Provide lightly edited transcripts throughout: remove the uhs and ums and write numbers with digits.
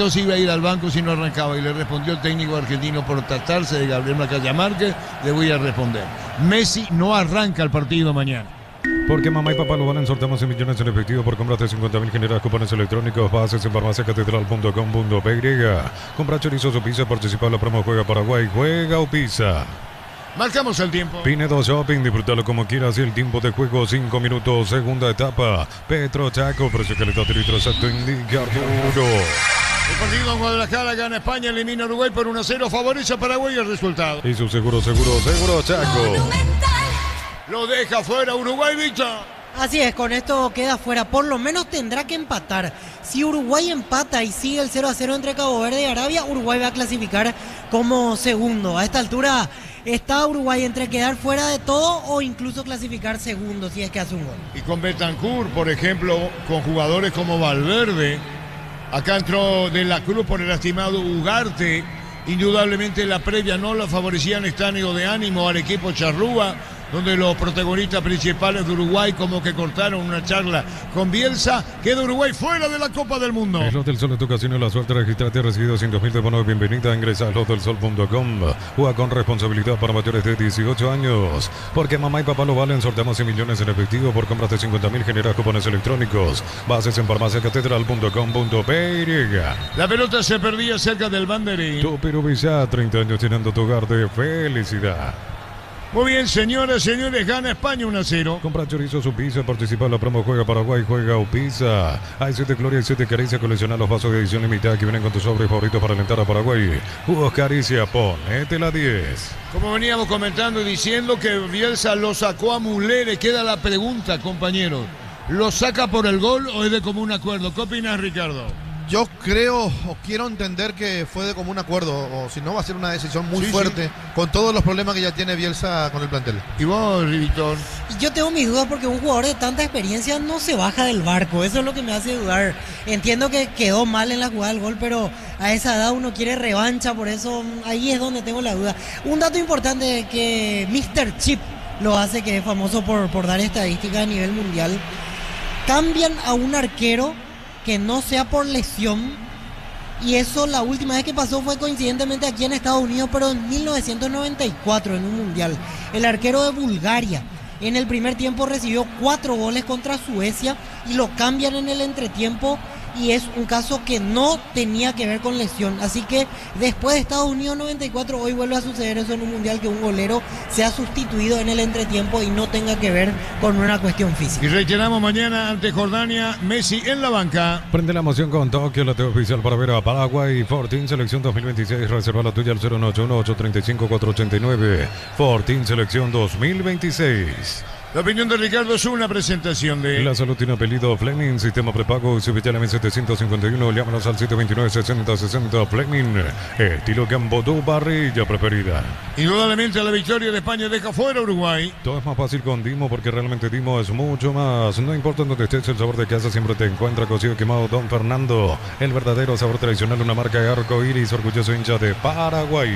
preguntó si iba a ir al banco si no arrancaba y le respondió el técnico argentino: por tratarse de Gabriel Macaya Márquez, le voy a responder. Messi no arranca el partido mañana. Porque mamá y papá lo valen, sorteamos 100 millones en efectivo por compras de 50.000, generas cupones electrónicos, bases en farmaciacatedral.com.py. Compra chorizos o pizza, participa en la promo Juega Paraguay, Juega o Pizza. Marcamos el tiempo. Pinedo Shopping, disfrútalo como quieras y el tiempo de juego 5 minutos, segunda etapa. Petro Chaco, precio calidad de litro exacto, indica Arturo. El partido en Guadalajara gana España, elimina a Uruguay por 1-0, favorece a Paraguay el resultado. Y su seguro Chaco. Lo deja fuera Uruguay, Víctor. Así es, con esto queda fuera. Por lo menos tendrá que empatar. Si Uruguay empata y sigue el 0-0 entre Cabo Verde y Arabia, Uruguay va a clasificar como segundo. A esta altura está Uruguay entre quedar fuera de todo o incluso clasificar segundo si es que hace un gol. Y con Betancur, por ejemplo, con jugadores como Valverde, acá entró de la Cruz por el lastimado Ugarte. Indudablemente la previa no la favorecían estáneo de ánimo al equipo charrúa, donde los protagonistas principales de Uruguay como que cortaron una charla con Bielsa. Queda Uruguay fuera de la Copa del Mundo. El Hotel Sol es tu casino, la suerte, registrate, recibe 200.000 de bono de bienvenida, ingresa al hotelsol.com. Juega con responsabilidad para mayores de 18 años. Porque mamá y papá lo valen, sorteamos 100 millones en efectivo por compras de 50.000, generas cupones electrónicos. Bases en farmaciacatedral.com.py. La pelota se perdía cerca del banderín. Tu Pirubizá, 30 años llenando tu hogar de felicidad. Muy bien, señoras, señores, gana España 1-0. Compra chorizo, su pizza, participa en la promo Juega Paraguay, Juega o Pizza. Hay 7 Gloria y 7 Caricia, colecciona los vasos de edición limitada que vienen con tus sobres favoritos para alentar a Paraguay. Jugos Caricia, ponete la 10. Como veníamos comentando y diciendo que Bielsa lo sacó a Mulere, queda la pregunta, compañeros. ¿Lo saca por el gol o es de común acuerdo? ¿Qué opinas, Ricardo? Yo creo o quiero entender que fue de común acuerdo, o si no va a ser una decisión muy fuerte, con todos los problemas que ya tiene Bielsa con el plantel. ¿Y vos, Víctor? Yo tengo mis dudas porque un jugador de tanta experiencia no se baja del barco, eso es lo que me hace dudar. Entiendo que quedó mal en la jugada del gol, pero a esa edad uno quiere revancha, por eso ahí es donde tengo la duda. Un dato importante que Mr. Chip lo hace, que es famoso por dar estadísticas a nivel mundial. Cambian a un arquero que no sea por lesión, y eso la última vez que pasó fue coincidentemente aquí en Estados Unidos, pero en 1994 en un mundial. El arquero de Bulgaria en el primer tiempo recibió 4 goles contra Suecia y lo cambian en el entretiempo, y es un caso que no tenía que ver con lesión. Así que después de Estados Unidos 94, hoy vuelve a suceder eso en un mundial, que un golero sea sustituido en el entretiempo y no tenga que ver con una cuestión física. Y reiteramos, mañana ante Jordania, Messi en la banca. Prende la emoción con Tokio, la TV oficial para ver a Paraguay. Fortín Selección 2026, reserva la tuya al 091-835-489. Fortín Selección 2026. La opinión de Ricardo es una presentación de... La salud tiene apellido Fleming, sistema prepago, Civitella 751, llámanos al 729-6060 Fleming, estilo Gambodú, parrilla preferida. Indudablemente la victoria de España deja fuera a Uruguay. Todo es más fácil con Dimo, porque realmente Dimo es mucho más. No importa dónde estés, el sabor de casa siempre te encuentra. Cocido quemado Don Fernando, el verdadero sabor tradicional, una marca de arco iris, orgulloso hincha de Paraguay.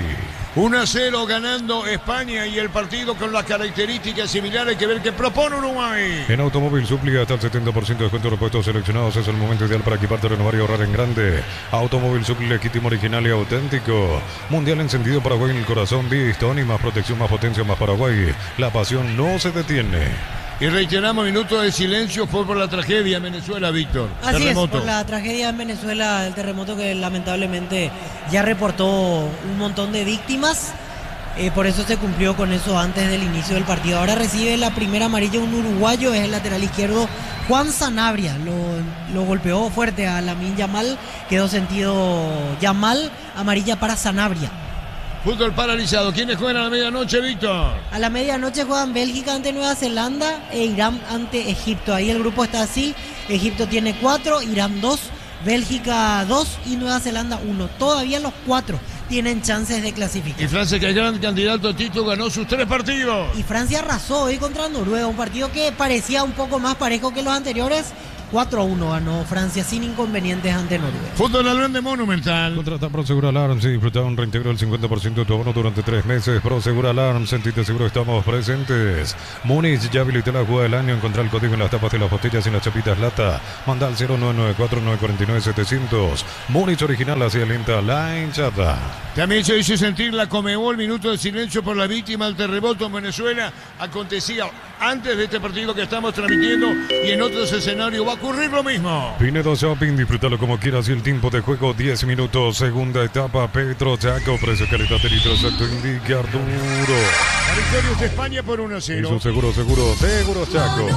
1-0 ganando España, y el partido con las características similares que ver que propone Uruguay. En Automóvil Supli hasta el 70% de descuento de repuestos seleccionados. Es el momento ideal para equiparte, renovar y ahorrar en grande. Automóvil Supli, legítimo, original y auténtico. Mundial encendido, Paraguay en el corazón. Bridgestone, y más protección, más potencia, más Paraguay. La pasión no se detiene. Y reiteramos, minutos de silencio fue por la tragedia en Venezuela, Víctor. Así Terremoto. es, por la tragedia en Venezuela, el terremoto que lamentablemente ya reportó un montón de víctimas. Por eso se cumplió con eso antes del inicio del partido. Ahora recibe la primera amarilla un uruguayo, es el lateral izquierdo Juan Sanabria. Lo golpeó fuerte a Lamine Yamal, quedó sentido Yamal, amarilla para Sanabria. Fútbol paralizado. ¿Quiénes juegan a la medianoche, Víctor? A la medianoche juegan Bélgica ante Nueva Zelanda e Irán ante Egipto. Ahí el grupo está así. Egipto tiene 4, Irán 2, Bélgica 2 y Nueva Zelanda 1. Todavía los 4 tienen chances de clasificar. Y Francia, que es gran candidato a título, ganó sus 3 partidos. Y Francia arrasó hoy contra Noruega, un partido que parecía un poco más parejo que los anteriores. 4-1 ganó Francia sin inconvenientes ante Noruega. Fútbol al grande Monumental. Contrata Prosegur Alarms y disfruta un reintegro del 50% de tu abono durante 3 meses. Prosegur Alarms, sentite seguro, estamos presentes. Múnich ya habilitó la jugada del año. Encontrá el código en las tapas de las botellas y en las chapitas lata. Manda al 0994-949-700. Múnich original, así alienta la hinchada. También se hizo sentir la Conmebol, minuto de silencio por la víctima del terremoto en Venezuela. Acontecía antes de este partido que estamos transmitiendo y en otros escenarios va a ocurrir lo mismo. Pinedo Shopping, disfrútalo como quieras y el tiempo de juego 10 minutos. Segunda etapa, Petro Chaco, precio, calidad de litro exacto, indica Arturo. La victoria es de España por 1-0. Hizo seguro Chaco.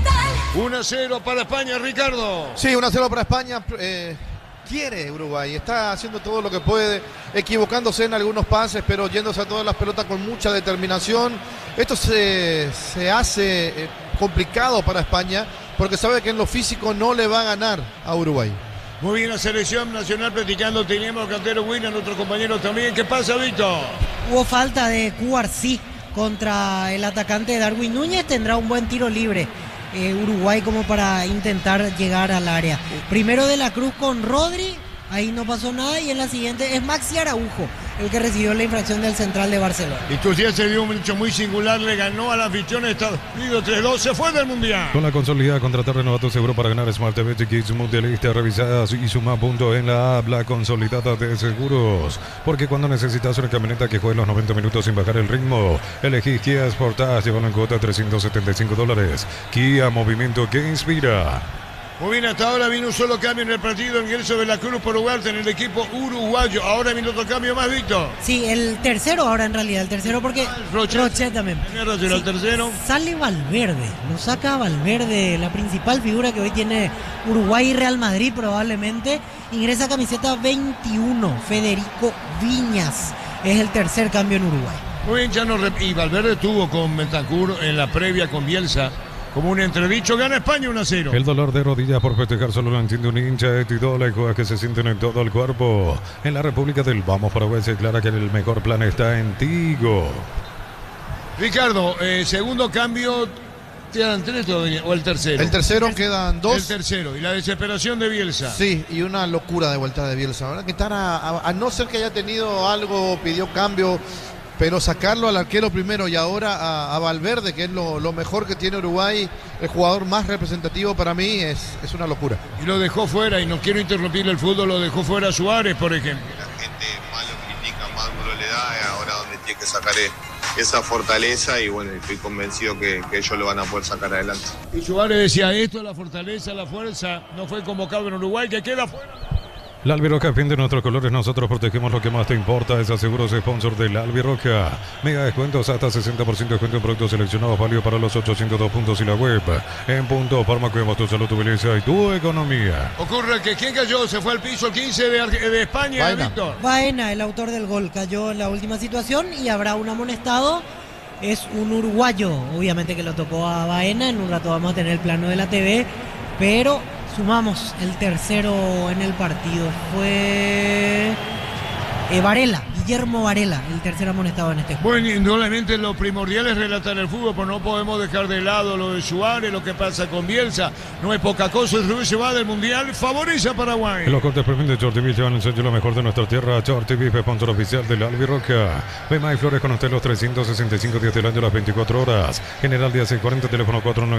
1-0 para España, Ricardo. Sí, 1-0 para España. Quiere Uruguay, está haciendo todo lo que puede, equivocándose en algunos pases, pero yéndose a todas las pelotas con mucha determinación. Esto se hace complicado para España, porque sabe que en lo físico no le va a ganar a Uruguay. Muy bien, la selección nacional platicando, tenemos cantero Wina, nuestro compañero también. ¿Qué pasa, Víctor? Hubo falta de Cubarsí contra el atacante Darwin Núñez, tendrá un buen tiro libre. Uruguay como para intentar llegar al área. Primero de la Cruz con Rodri, ahí no pasó nada, y en la siguiente es Maxi Araujo, el que recibió la infracción del central de Barcelona. Y Turquía se dio un hecho muy singular, le ganó a la afición de Estados Unidos 3-2, se fue del Mundial. Con la consolidada, contratar renovato seguro para ganar Smart TV Kits Mundialista, revisadas y suma punto en la app, la consolidada de seguros. Porque cuando necesitas una camioneta que juegue los 90 minutos sin bajar el ritmo, elegí Kia Sportage, llevando en cuota $375. Kia, movimiento que inspira. Muy bien, hasta ahora vino un solo cambio en el partido, ingreso de la Cruz por Ugarte en el equipo uruguayo. Ahora viene otro cambio más, Víctor. Sí, el tercero ahora en realidad, el tercero porque Rochet también. Sí, el tercero. Sale Valverde, lo saca Valverde, la principal figura que hoy tiene Uruguay y Real Madrid probablemente. Ingresa camiseta 21, Federico Viñas. Es el tercer cambio en Uruguay. Muy bien, y Valverde tuvo con Bentancur en la previa con Bielsa. Como un entredicho, gana España 1-0. El dolor de rodillas por festejar solo lo entiende un hincha de Tidola y juega que se sienten en todo el cuerpo. En la República del Vamos Paraguay se declara que el mejor plan está en Tigo. Ricardo, segundo cambio, ¿quedan 3 todavía o el tercero? El tercero quedan 2. El tercero, y la desesperación de Bielsa. Sí, y una locura de vuelta de Bielsa. ¿Verdad? Que están a no ser que haya tenido algo, pidió cambio. Pero sacarlo al arquero primero y ahora a Valverde, que es lo mejor que tiene Uruguay, el jugador más representativo para mí, es una locura. Y lo dejó fuera, y no quiero interrumpir el fútbol, lo dejó fuera Suárez, por ejemplo. La gente más lo critica, más duro le da, ahora donde tiene que sacar esa fortaleza, y bueno, estoy convencido que ellos lo van a poder sacar adelante. Y Suárez decía, esto es la fortaleza, la fuerza, no fue convocado en Uruguay, que queda fuera. La Albiroca defiende nuestros colores, nosotros protegemos lo que más te importa. Es Aseguros, sponsor de la Albiroca. Mega descuentos, hasta 60% de descuento en productos seleccionados, válido para los 802 puntos y la web. En punto, Parma, cuidamos tu salud, tu belleza y tu economía. Ocurre que ¿quién cayó? Se fue al piso el 15 de España, Baena. Víctor. Baena, el autor del gol, cayó en la última situación y habrá un amonestado. Es un uruguayo, obviamente que lo tocó a Baena. En un rato vamos a tener el plano de la TV, pero sumamos el tercero en el partido. Fue Varela, Guillermo Varela, el tercer amonestado en este juego. Bueno, indudablemente lo primordial es relatar el fútbol, pero no podemos dejar de lado lo de Suárez, lo que pasa con Bielsa. No es poca cosa, el Rubén se va del Mundial, favorece a Paraguay. En los cortes premium de Shorty Beef llevan el sello lo mejor de nuestra tierra. Shorty Beef, sponsor oficial de la Albiroca. Bema y Flores con usted los 365 días del año, las 24 horas. General Díaz 640, teléfono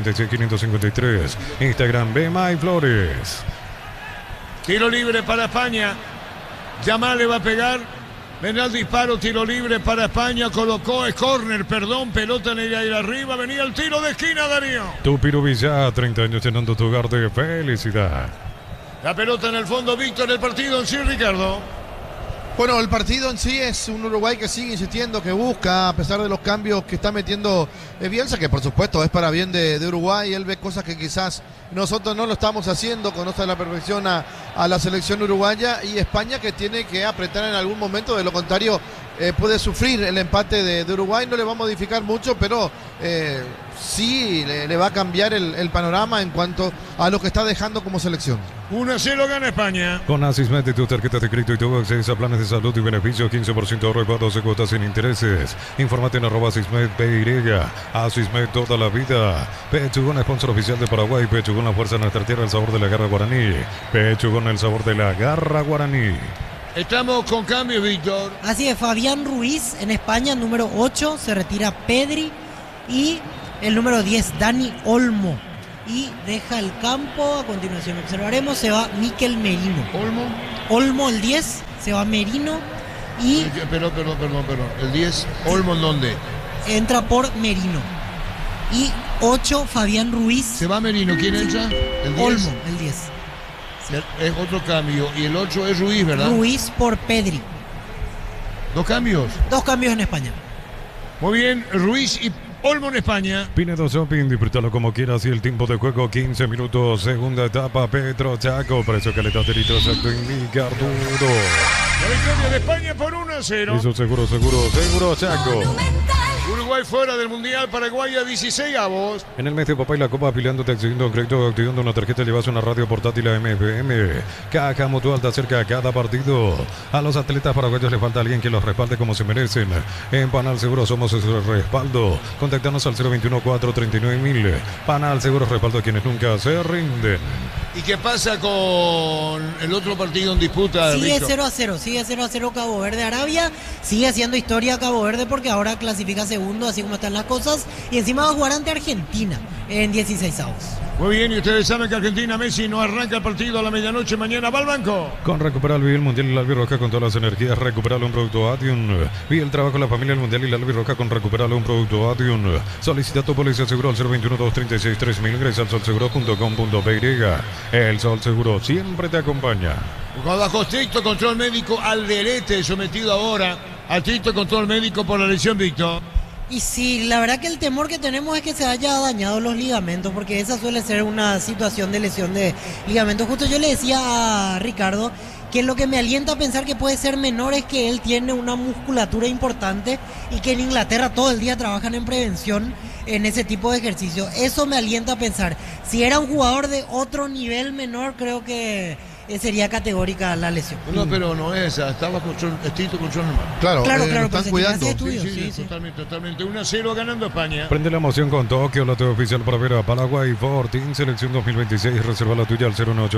496-553. Instagram, Bema y Flores. Tiro libre para España. Yamal le va a pegar. Venía el disparo, tiro libre para España. Colocó, es córner, perdón, pelota en el aire arriba. Venía el tiro de esquina, Darío. Tu Pirubilla, 30 años llenando tu hogar de felicidad. La pelota en el fondo, Víctor, el partido en sí, Ricardo. Bueno, el partido en sí es un Uruguay que sigue insistiendo, que busca, a pesar de los cambios que está metiendo Bielsa, que por supuesto es para bien de Uruguay. Él ve cosas que quizás nosotros no lo estamos haciendo, conoce a la perfección a la selección uruguaya, y España que tiene que apretar en algún momento, de lo contrario puede sufrir el empate de Uruguay. No le va a modificar mucho, pero sí le va a cambiar el panorama en cuanto a lo que está dejando como selección. 1-0 gana España. Con Asismed, tu tarjeta de crédito y tu acceso a planes de salud y beneficios, 15% ahorro y pagos de cuotas sin intereses. Infórmate en @AsismedPY. Asismed toda la vida. Pechugón, sponsor oficial de Paraguay. Pechugón, la fuerza de nuestra tierra, el sabor de la garra guaraní. Pechugón, el sabor de la garra guaraní. Estamos con cambios, Víctor. Así es, Fabián Ruiz en España, número 8, se retira Pedri y el número 10, Dani Olmo. Y deja el campo, a continuación observaremos, se va Mikel Merino. Olmo el 10, se va Merino y... Perdón. El 10, Olmo ¿en dónde? Entra por Merino. Y 8, Fabián Ruiz. Se va Merino, ¿quién entra? El 10. Olmo, el 10. Es otro cambio. Y el 8 es Ruiz, ¿verdad? Ruiz por Pedri. ¿Dos cambios? 2 cambios en España. Muy bien, Ruiz y Olmo en España. Pinedo Shopping, disfrútalo como quieras y el tiempo de juego 15 minutos, segunda etapa, Petro Chaco, precio calidad de litro exacto indica Arturo. La victoria de España por 1-0. Eso seguro Chaco. Uruguay fuera del Mundial, Paraguay a 16avos. En el mes de papá y la copa afiliándote, accediendo a un crédito, activando una tarjeta, llevas una radio portátil a MFM. Caja Mutual te acerca a cada partido. A los atletas paraguayos les falta alguien que los respalde como se merecen. En Panal Seguro somos ese respaldo. Contactanos al 021-439-1000. Panal Seguro, respaldo a quienes nunca se rinden. ¿Y qué pasa con el otro partido en disputa? Sigue Víctor? 0-0, sigue 0-0 Cabo Verde Arabia, sigue haciendo historia Cabo Verde porque ahora clasifica segundo, así como están las cosas, y encima va a jugar ante Argentina en 16avos. Muy bien, y ustedes saben que Argentina, Messi no arranca el partido a la medianoche, mañana va al banco. Con Recuperal, vive el Mundial y la Albirroja con todas las energías. Recuperal, un producto Adium. Vive el trabajo, la familia, el Mundial y la Albirroja con Recuperal, un producto Adium. Solicita tu póliza seguro al 021-236-3000. Ingresa al solseguro.com.py. El Sol Seguro siempre te acompaña. Bajo estricto control médico, Alderete sometido ahora a estricto control médico por la lesión, Víctor. Y sí, la verdad que el temor que tenemos es que se haya dañado los ligamentos, porque esa suele ser una situación de lesión de ligamentos. Justo yo le decía a Ricardo que lo que me alienta a pensar que puede ser menor es que él tiene una musculatura importante y que en Inglaterra todo el día trabajan en prevención en ese tipo de ejercicio. Eso me alienta a pensar. Si era un jugador de otro nivel menor, creo que sería categórica la lesión. No, pero no es esa, estaba estricto control normal. Claro, Claro, lo están pero cuidando. se tiene que hacer Sí, estudios, sí. totalmente. 1-0 ganando España. Prende la emoción con Tokio, la TV oficial para ver a Paraguay. Fortín Selección 2026. Reserva la tuya al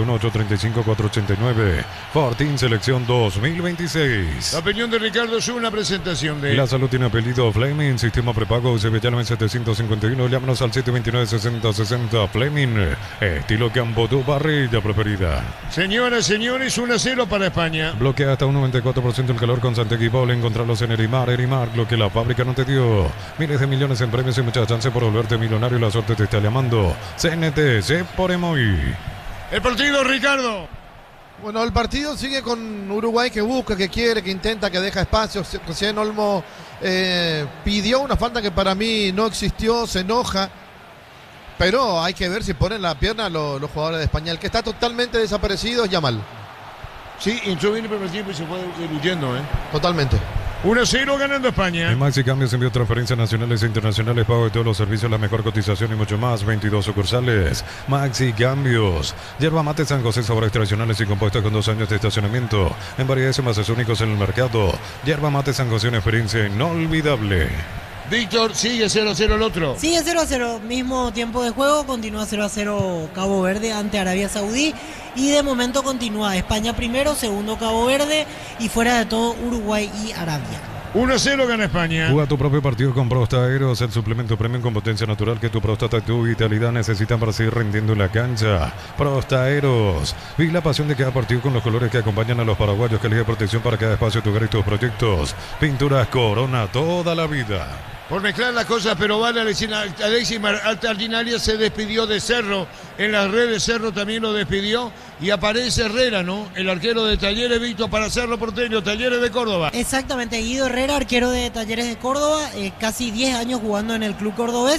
01818-35489. Fortín Selección 2026. La opinión de Ricardo es una presentación de... La salud tiene apellido Fleming. Sistema prepago se ve ya en 751. Llámanos al 729-6060. Fleming. Estilo campo, tu parrilla preferida. Señoras, señores, 1-0 para España. Bloquea hasta un 94% el calor con Santegui Ball. Encontrarlos en Erimar, lo que la fábrica no te dio. Miles de millones en premios y muchas chances por volverte millonario. La suerte te está llamando. CNT, C por Emoy. El partido, Ricardo. Bueno, el partido sigue con Uruguay que busca, que quiere, que intenta, que deja espacios. Recién Olmo pidió una falta que para mí no existió, se enoja. Pero hay que ver si ponen la pierna los jugadores de España. El que está totalmente desaparecido es Yamal. Sí, entró bien el primer tiempo y se fue diluyendo, Totalmente. 1-0 ganando España. En Maxi Cambios, envío transferencias nacionales e internacionales, pago de todos los servicios, la mejor cotización y mucho más. 22 sucursales. Maxi Cambios. Yerba mate San José, sabores tradicionales y compuestos con 2 años de estacionamiento. En variedades y envases únicos en el mercado. Yerba mate San José, una experiencia inolvidable. Víctor, sigue 0-0 el otro. Sigue 0-0, mismo tiempo de juego, continúa 0-0 Cabo Verde ante Arabia Saudí y de momento continúa España primero, segundo Cabo Verde y fuera de todo Uruguay y Arabia. 1-0 gana España. Juega tu propio partido con Prostaeros, el suplemento premium con potencia natural que tu próstata y tu vitalidad necesitan para seguir rindiendo en la cancha. Prostaeros, vive la pasión de cada partido con los colores que acompañan a los paraguayos, que elige protección para cada espacio de tu hogar y tus proyectos. Pinturas Corona, toda la vida. Por mezclar las cosas, pero vale, Alexis Altardinaria se despidió de Cerro. En las redes Cerro también lo despidió. Y aparece Herrera, ¿no? El arquero de Talleres, Víctor, para Cerro Porteño, Talleres de Córdoba. Exactamente, Guido Herrera, arquero de Talleres de Córdoba, casi 10 años jugando en el club cordobés.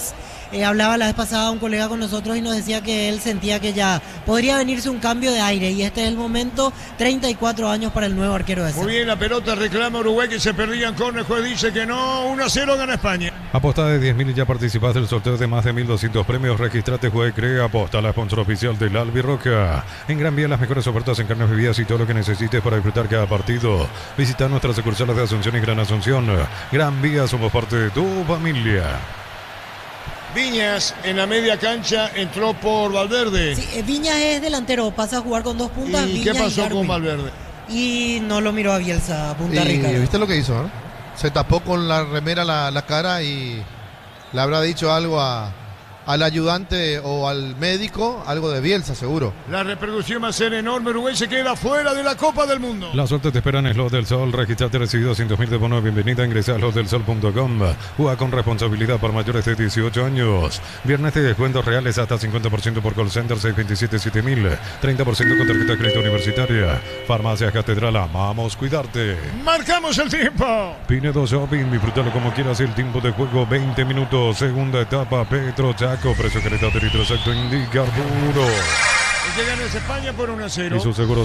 Hablaba la vez pasada un colega con nosotros y nos decía que él sentía que ya podría venirse un cambio de aire y este es el momento, 34 años para el nuevo arquero ese. Muy bien, la pelota reclama Uruguay que se perdían con el juez dice que no, 1-0 gana España. Aposta de 10.000 y ya participaste del sorteo de más de 1.200 premios. Registrate, juega y crea. Aposta, la sponsor oficial del Albirroca. En Gran Vía, las mejores ofertas en carnes, bebidas y todo lo que necesites para disfrutar cada partido. Visita nuestras sucursales de Asunción y Gran Asunción. Gran Vía, somos parte de tu familia. Viñas en la media cancha entró por Valverde. Sí, Viñas es delantero, pasa a jugar con dos puntas. ¿Y Viñas qué pasó y con Valverde? Y no lo miró a Bielsa, punta Ricardo. ¿Viste lo que hizo? Se tapó con la remera la cara y le habrá dicho algo al ayudante o al médico, algo de Bielsa seguro. La repercusión va a ser enorme. Uruguay se queda fuera de la Copa del Mundo. La suerte te espera en Slot del Sol. Registrate, recibe 200.000 de bono de bienvenida. Ingresa a slotdelsol.com. Juega con responsabilidad para mayores de 18 años. Viernes de descuentos reales hasta 50% por call center 627-7000. 30% con tarjeta de crédito universitaria. Farmacias Catedral, amamos cuidarte. Marcamos el tiempo. Pinedo Shopping, disfrútalo como quieras. El tiempo de juego 20 minutos. Segunda etapa, Petro Chaco. Precio calidad de litro exacto indica puro. El que gana es España por 1-0. Y su seguro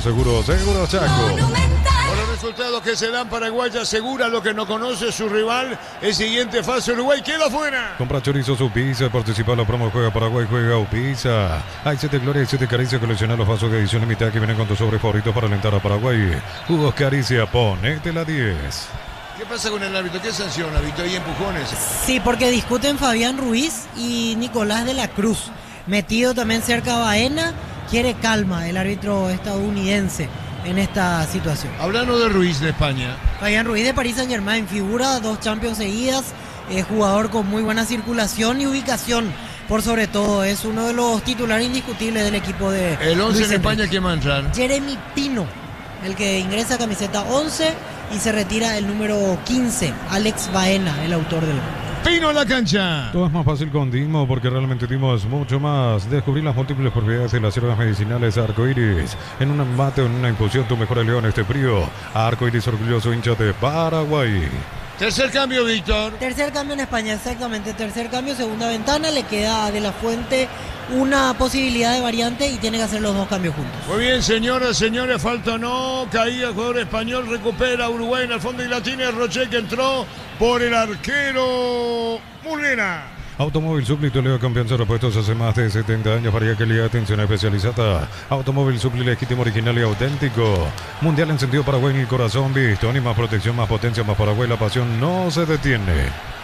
Chaco. Por los resultados que se dan, Paraguay asegura lo que no conoce su rival. El siguiente fase, Uruguay queda fuera. Compra chorizo su pizza, participa en la promo Juega Paraguay, Juega o Pizza. Hay 7 Gloria y 7 Caricia, colecciona los vasos de edición limitada que vienen con tus sobres favoritos para alentar a Paraguay. Jugos Caricia, ponete la 10. ¿Qué pasa con el árbitro? ¿Qué sanciona, Víctor? ¿Hay empujones? Sí, porque discuten Fabián Ruiz y Nicolás de la Cruz. Metido también cerca a Baena, quiere calma el árbitro estadounidense en esta situación. Hablando de Ruiz de España. Fabián Ruiz de Paris Saint-Germain, figura 2 Champions seguidas, jugador con muy buena circulación y ubicación. Por sobre todo, es uno de los titulares indiscutibles del equipo de El 11 Luis en España, Enrique. ¿quién va a entrar? Jeremy Pino, el que ingresa camiseta 11 y se retira el número 15, Alex Baena, el autor del gol. Pino en la cancha. Todo es más fácil con Dimo porque realmente Dimo es mucho más. Descubrir las múltiples propiedades de las hierbas medicinales Arcoiris. En un embate o en una infusión, tu mejor aliado en este frío. Arcoiris, orgulloso hincha de Paraguay. Tercer cambio, Víctor. Tercer cambio en España, exactamente. Tercer cambio, segunda ventana. Le queda a De La Fuente una posibilidad de variante y tiene que hacer los 2 cambios juntos. Muy bien, señoras, señores, falta no. Caía el jugador español, recupera Uruguay en el fondo y la tiene Roche que entró por el arquero Mulera. Automóvil Supli, tu leo confianza, repuestos hace más de 70 años para calidad, atención especializada. Automóvil Supli, legítimo, original y auténtico. Mundial encendido, Paraguay en el corazón, visto. Ni más protección, más potencia, más Paraguay. La pasión no se detiene.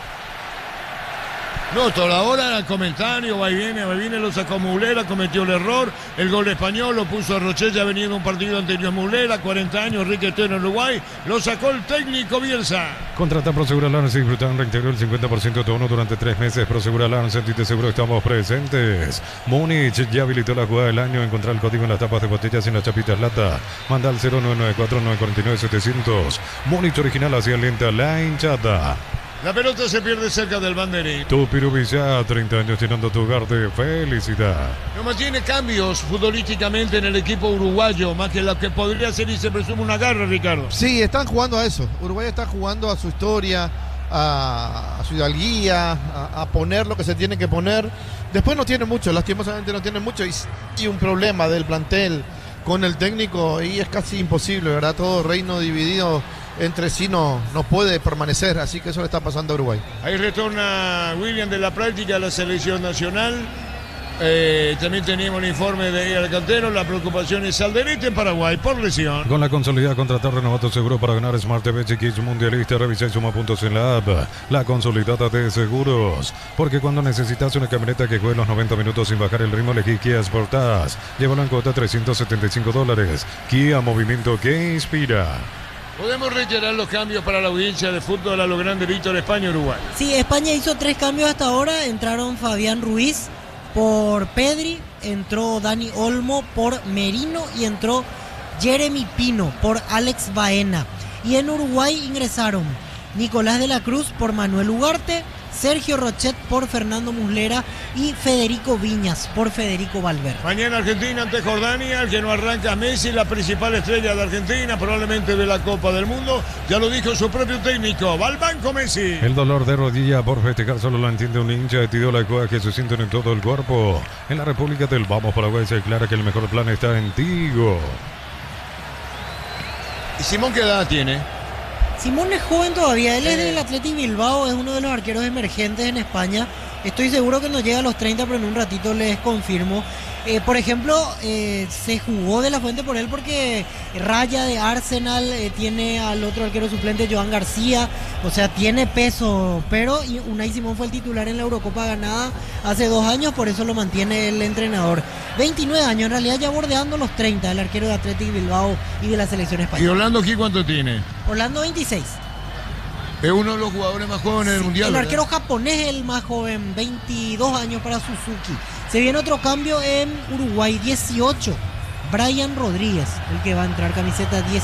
No, toda hora el comentario, va y viene, lo sacó Mulera, cometió el error, el gol español lo puso a Roche, ya venía de un partido anterior Mulera, 40 años, Riquelme en Uruguay, lo sacó el técnico Bielsa. Contrata Prosegur Alarms y disfruta un reintegro del 50% de tu bono durante 3 meses. Prosegur Alarms, sentite seguro, estamos presentes. Múnich ya habilitó la jugada del año, encontrar el código en las tapas de botellas y en las chapitas lata. Manda al 0994-949-700. Múnich original, así alienta la hinchada. La pelota se pierde cerca del banderín. Tu Pirubilla, 30 años llenando tu hogar de felicidad. No mantiene cambios futbolísticamente en el equipo uruguayo, más que lo que podría ser y se presume una garra, Ricardo. Sí, están jugando a eso. Uruguay está jugando a su historia, a su hidalguía, a poner lo que se tiene que poner. Después no tiene mucho, lastimosamente no tiene mucho y un problema del plantel con el técnico y es casi imposible, ¿verdad? Todo reino dividido entre sí no puede permanecer, así que eso le está pasando a Uruguay. Ahí retorna William de la práctica a la selección nacional. También teníamos el informe de Alcantero. La preocupación es Alderete en Paraguay por lesión. Con la consolidada contratar renovado seguro para ganar Smart TV Chiquis Mundialista, revisa y suma puntos en la app. La consolidada de seguros. Porque cuando necesitas una camioneta que juegue los 90 minutos sin bajar el ritmo, elegí Kia Sportage. Llévalo en cuota $375. Kia, movimiento que inspira. Podemos reiterar los cambios para la audiencia de fútbol a lo grande, Víctor, España-Uruguay. Sí, España hizo 3 cambios hasta ahora. Entraron Fabián Ruiz por Pedri, entró Dani Olmo por Merino y entró Jeremy Pino por Alex Baena. Y en Uruguay ingresaron Nicolás de la Cruz por Manuel Ugarte, Sergio Rochet por Fernando Muslera y Federico Viñas por Federico Valverde. Mañana Argentina ante Jordania, el que no arranca Messi, la principal estrella de Argentina, probablemente de la Copa del Mundo, ya lo dijo su propio técnico, va al banco Messi. El dolor de rodilla por festejar solo lo entiende un hincha de Tidolacoa que se sienten en todo el cuerpo. En la República del Vamos Paraguay se declara que el mejor plan está en Tigo. ¿Y Simón qué edad tiene? Simón es joven todavía, él es del Athletic Bilbao, es uno de los arqueros emergentes en España. Estoy seguro que no llega a los 30, pero en un ratito les confirmo. Por ejemplo, se jugó de la fuente por él porque Raya de Arsenal tiene al otro arquero suplente, Joan García. O sea, tiene peso, pero Unai Simón fue el titular en la Eurocopa ganada hace 2 años, por eso lo mantiene el entrenador. 29 años, en realidad ya bordeando los 30, el arquero de Athletic Bilbao y de la selección ¿Y española. Orlando aquí cuánto tiene? Orlando 26. Es uno de los jugadores más jóvenes del Mundial. El ¿verdad? arquero japonés es el más joven, 22 años para Suzuki. Se viene otro cambio en Uruguay, 18. Brian Rodríguez, el que va a entrar, camiseta 18.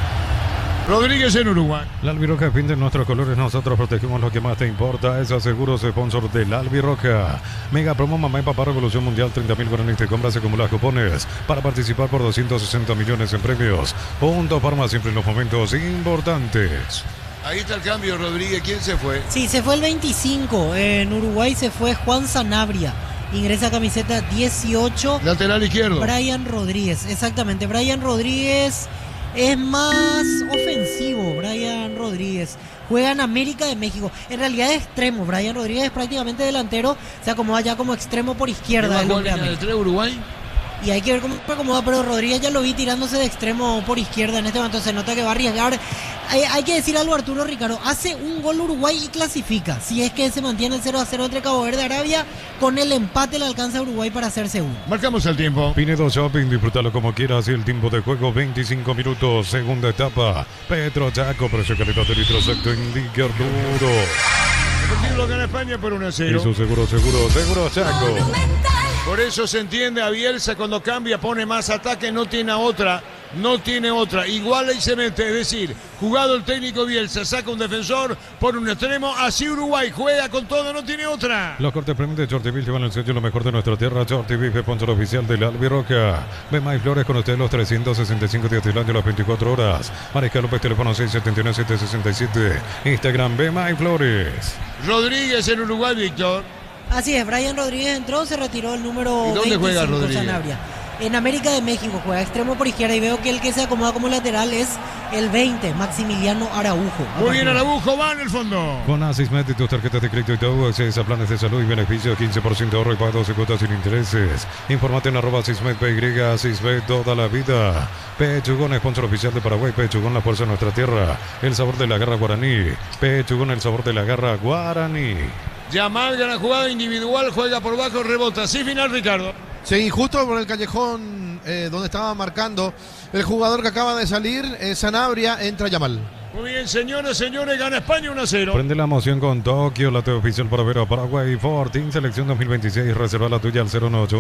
Rodríguez en Uruguay. La Albiroja pinta nuestros colores, nosotros protegemos lo que más te importa. Es Seguros, sponsor de la Albiroja. Mega promo mamá y papá Revolución Mundial, 30.000 guaraníes de compras, acumulas cupones para participar por 260 millones en premios. Punto Farma, siempre en los momentos importantes. Ahí está el cambio, Rodríguez. ¿Quién se fue? Sí, se fue el 25. En Uruguay se fue Juan Sanabria. Ingresa camiseta 18. Lateral izquierdo. Brian Rodríguez, exactamente. Brian Rodríguez es más ofensivo. Brian Rodríguez juega en América de México. En realidad es extremo. Brian Rodríguez es prácticamente delantero. Se acomoda ya como extremo por izquierda. El hombre de de América. 3 Uruguay? Y hay que ver cómo se acomoda, pero Rodríguez ya lo vi tirándose de extremo por izquierda en este momento. Se nota que va a arriesgar. Hay que decir algo, Arturo Ricardo. Hace un gol Uruguay y clasifica. Si es que se mantiene el 0-0 entre Cabo Verde y Arabia, con el empate le alcanza a Uruguay para ser segundo. Marcamos el tiempo. Pinedo Shopping, disfrútalo como quieras y el tiempo de juego 25 minutos, segunda etapa. Petro Chaco, precio calidad de litro secto indica duro. El partido lo gana España por 1-0. Eso seguro Chaco. Por eso se entiende a Bielsa cuando cambia, pone más ataque, no tiene otra. Iguala y se mete, es decir, jugado el técnico Bielsa, saca un defensor por un extremo, así Uruguay juega con todo, no tiene otra. Los cortes premium de Shorty Beef llevan el sello lo mejor de nuestra tierra. Shorty Beef, sponsor oficial de la Albiroja. Bema y Flores con ustedes los 365 días del año, las 24 horas. Mariscal López, teléfono 679-767. Instagram Bema y Flores. Rodríguez en Uruguay, Víctor. Así es, Brian Rodríguez entró, se retiró el número ¿Y dónde 25, juega Rodríguez? Sanabria. En América de México juega extremo por izquierda y veo que el que se acomoda como lateral es el 20, Maximiliano Araujo. Muy bien, Araujo va en el fondo. Con Asismet y tus tarjetas de crédito y todo, accedes a planes de salud y beneficios, 15% de ahorro y pago 12 cuotas sin intereses. Infórmate en @Asismet PY, Asismet toda la vida. Pechugón, sponsor oficial de Paraguay. Pechugón, la fuerza de nuestra tierra. El sabor de la garra guaraní. Pechugón, el sabor de la garra guaraní. Yamal gana jugada individual, juega por bajo, rebota. Así final, Ricardo. Sí, justo por el callejón donde estaba marcando el jugador que acaba de salir, Sanabria, entra Yamal. Muy bien, señores, gana España 1-0. Prende la emoción con Tokio, la TV oficial para ver a Paraguay. Fortín, selección 2026. Reserva la tuya al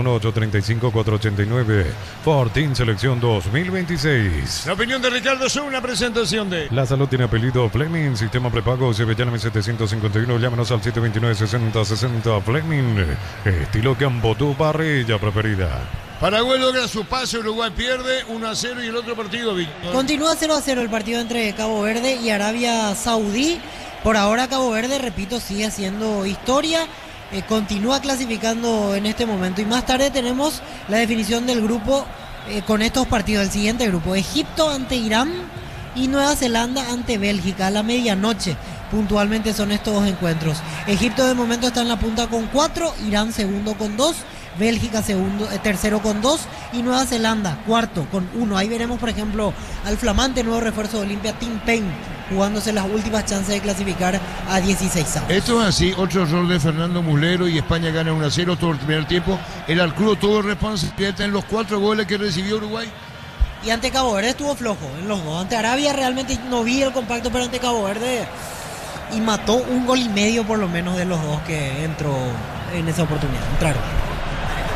0981835-489. Fortín, selección 2026. La opinión de Ricardo es una presentación de... La salud tiene apellido Fleming. Sistema prepago Sevillana 751. Llámenos al 729-6060. Fleming. Estilo Campo, tu parrilla preferida. Paraguay logra su pase, Uruguay pierde 1-0 y el otro partido, Víctor. Continúa 0-0 el partido entre Cabo Verde y Arabia Saudí. Por ahora Cabo Verde, repito, sigue haciendo historia. Continúa clasificando en este momento. Y más tarde tenemos la definición del grupo con estos partidos. El siguiente grupo, Egipto ante Irán y Nueva Zelanda ante Bélgica a la medianoche. Puntualmente son estos dos encuentros. Egipto de momento está en la punta con 4, Irán segundo con 2. Bélgica tercero con 2 y Nueva Zelanda cuarto con 1. Ahí veremos, por ejemplo, al flamante nuevo refuerzo de Olimpia, Tim Payne, jugándose las últimas chances de clasificar a 16 avos. Esto es así, otro error de Fernando Muslero y España gana 1-0 todo el primer tiempo. El Arcudo tuvo responsabilidad en los 4 goles que recibió Uruguay. Y ante Cabo Verde estuvo flojo en los dos. Ante Arabia realmente no vi el compacto, pero ante Cabo Verde y mató 1 gol y medio por lo menos de los dos que entró en esa oportunidad. Entraron.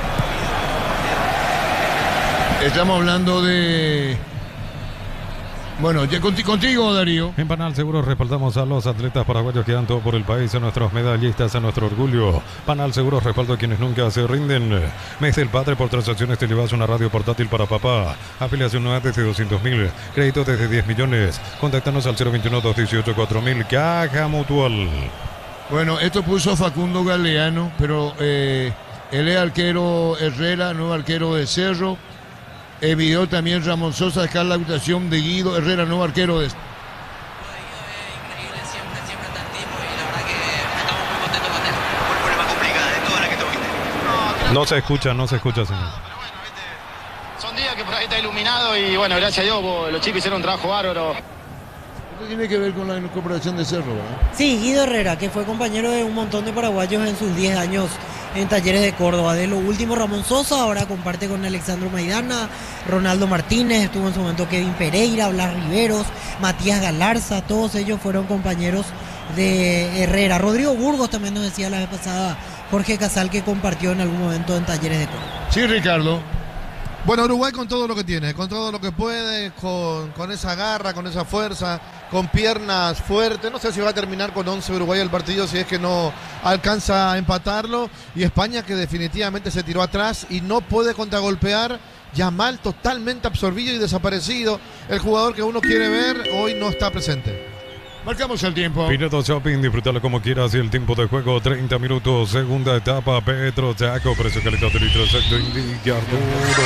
Estamos hablando de Bueno, ya contigo, Darío. En Panal Seguros respaldamos a los atletas paraguayos que dan todo por el país, a nuestros medallistas, a nuestro orgullo. Panal Seguros respalda a quienes nunca se rinden. Mes del Padre, por transacciones te llevas una radio portátil para papá. Afiliación nueva desde 200.000, crédito desde 10 millones. Contactanos al 021-218-4000, Caja Mutual. Bueno, esto puso Facundo Galeano, pero él es arquero Herrera, nuevo arquero de Cerro. Envió también Ramón Sosa, acá la actuación de Guido Herrera, nuevo arquero de... Increíble, siempre tantísimo y la verdad que estamos muy contentos con él. Por más complicada de todas las que tuviste. No se escucha, señor. Pero bueno, ¿viste? Son días que por ahí está iluminado y bueno, gracias a Dios, los chicos hicieron un trabajo bárbaro. Esto tiene que ver con la incorporación de Cerro, ¿verdad? Sí, Guido Herrera, que fue compañero de un montón de paraguayos en sus 10 años en Talleres de Córdoba. De lo último, Ramón Sosa, ahora comparte con Alexandro Maidana, Ronaldo Martínez, estuvo en su momento Kevin Pereira, Blas Riveros, Matías Galarza, todos ellos fueron compañeros de Herrera. Rodrigo Burgos también nos decía la vez pasada, Jorge Casal, que compartió en algún momento en Talleres de Córdoba. Sí, Ricardo. Bueno, Uruguay con todo lo que tiene, con todo lo que puede, con esa garra, con esa fuerza, con piernas fuertes. No sé si va a terminar con 11 Uruguay el partido, si es que no alcanza a empatarlo. Y España, que definitivamente se tiró atrás y no puede contragolpear. Yamal totalmente absorbido y desaparecido. El jugador que uno quiere ver hoy no está presente. Marcamos el tiempo. Pinedo Shopping, disfrútalo como quieras y el tiempo de juego, 30 minutos, segunda etapa, Petro Chaco, precio calidad de litro exacto, indica Arturo.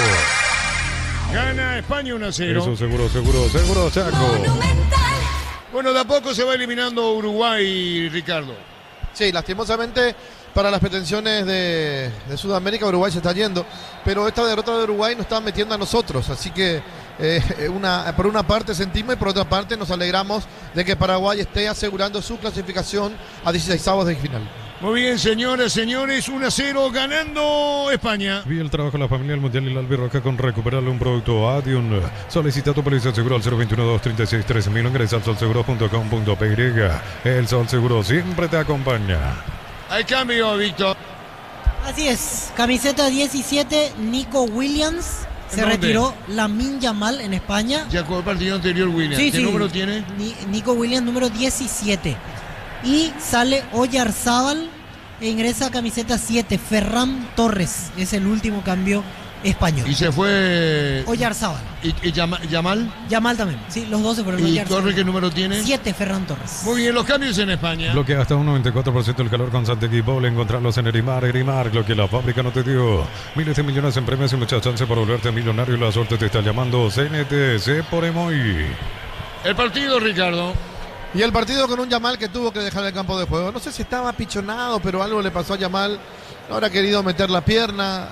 Gana España 1-0. Eso seguro, Chaco. Bueno, de a poco se va eliminando Uruguay, Ricardo. Sí, lastimosamente para las pretensiones de Sudamérica, Uruguay se está yendo, pero esta derrota de Uruguay nos está metiendo a nosotros, así que por una parte sentimos y por otra parte nos alegramos de que Paraguay esté asegurando su clasificación a 16avos de final. Muy bien, señoras, señores, 1-0 ganando España. Vi el trabajo de la familia del Mundial y la Albirroja con recuperarle un producto Adium. Solicita tu póliza de seguro al 021-236-13.000. Ingresa al solseguro.com.py. El Sol Seguro siempre te acompaña. Hay cambio, Víctor. Así es, camiseta 17, Nico Williams. Se ¿En dónde? retiró Lamine Yamal en España. Ya con el partido anterior, William. Sí, ¿Qué sí. número tiene? Nico Williams, número 17. Y sale Oyarzábal e ingresa camiseta 7, Ferran Torres. Es el último cambio español. Y se fue... Oyarzábal. ¿Y Yamal? Yamal también. Sí, los 12 fueron ¿Y Oyarzábal. Torres qué número tiene? 7, Ferran Torres. Muy bien, los cambios en España. Bloquea hasta un 94% el calor con Santegui Bowl. Encontrarlos en Erimar, lo que la fábrica no te dio. Miles de millones en premios y mucha chance para volverte millonario. La suerte te está llamando. CNTC por Emoy. El partido, Ricardo. Y el partido con un Yamal que tuvo que dejar el campo de juego. No sé si estaba apichonado, pero algo le pasó a Yamal. No habrá querido meter la pierna,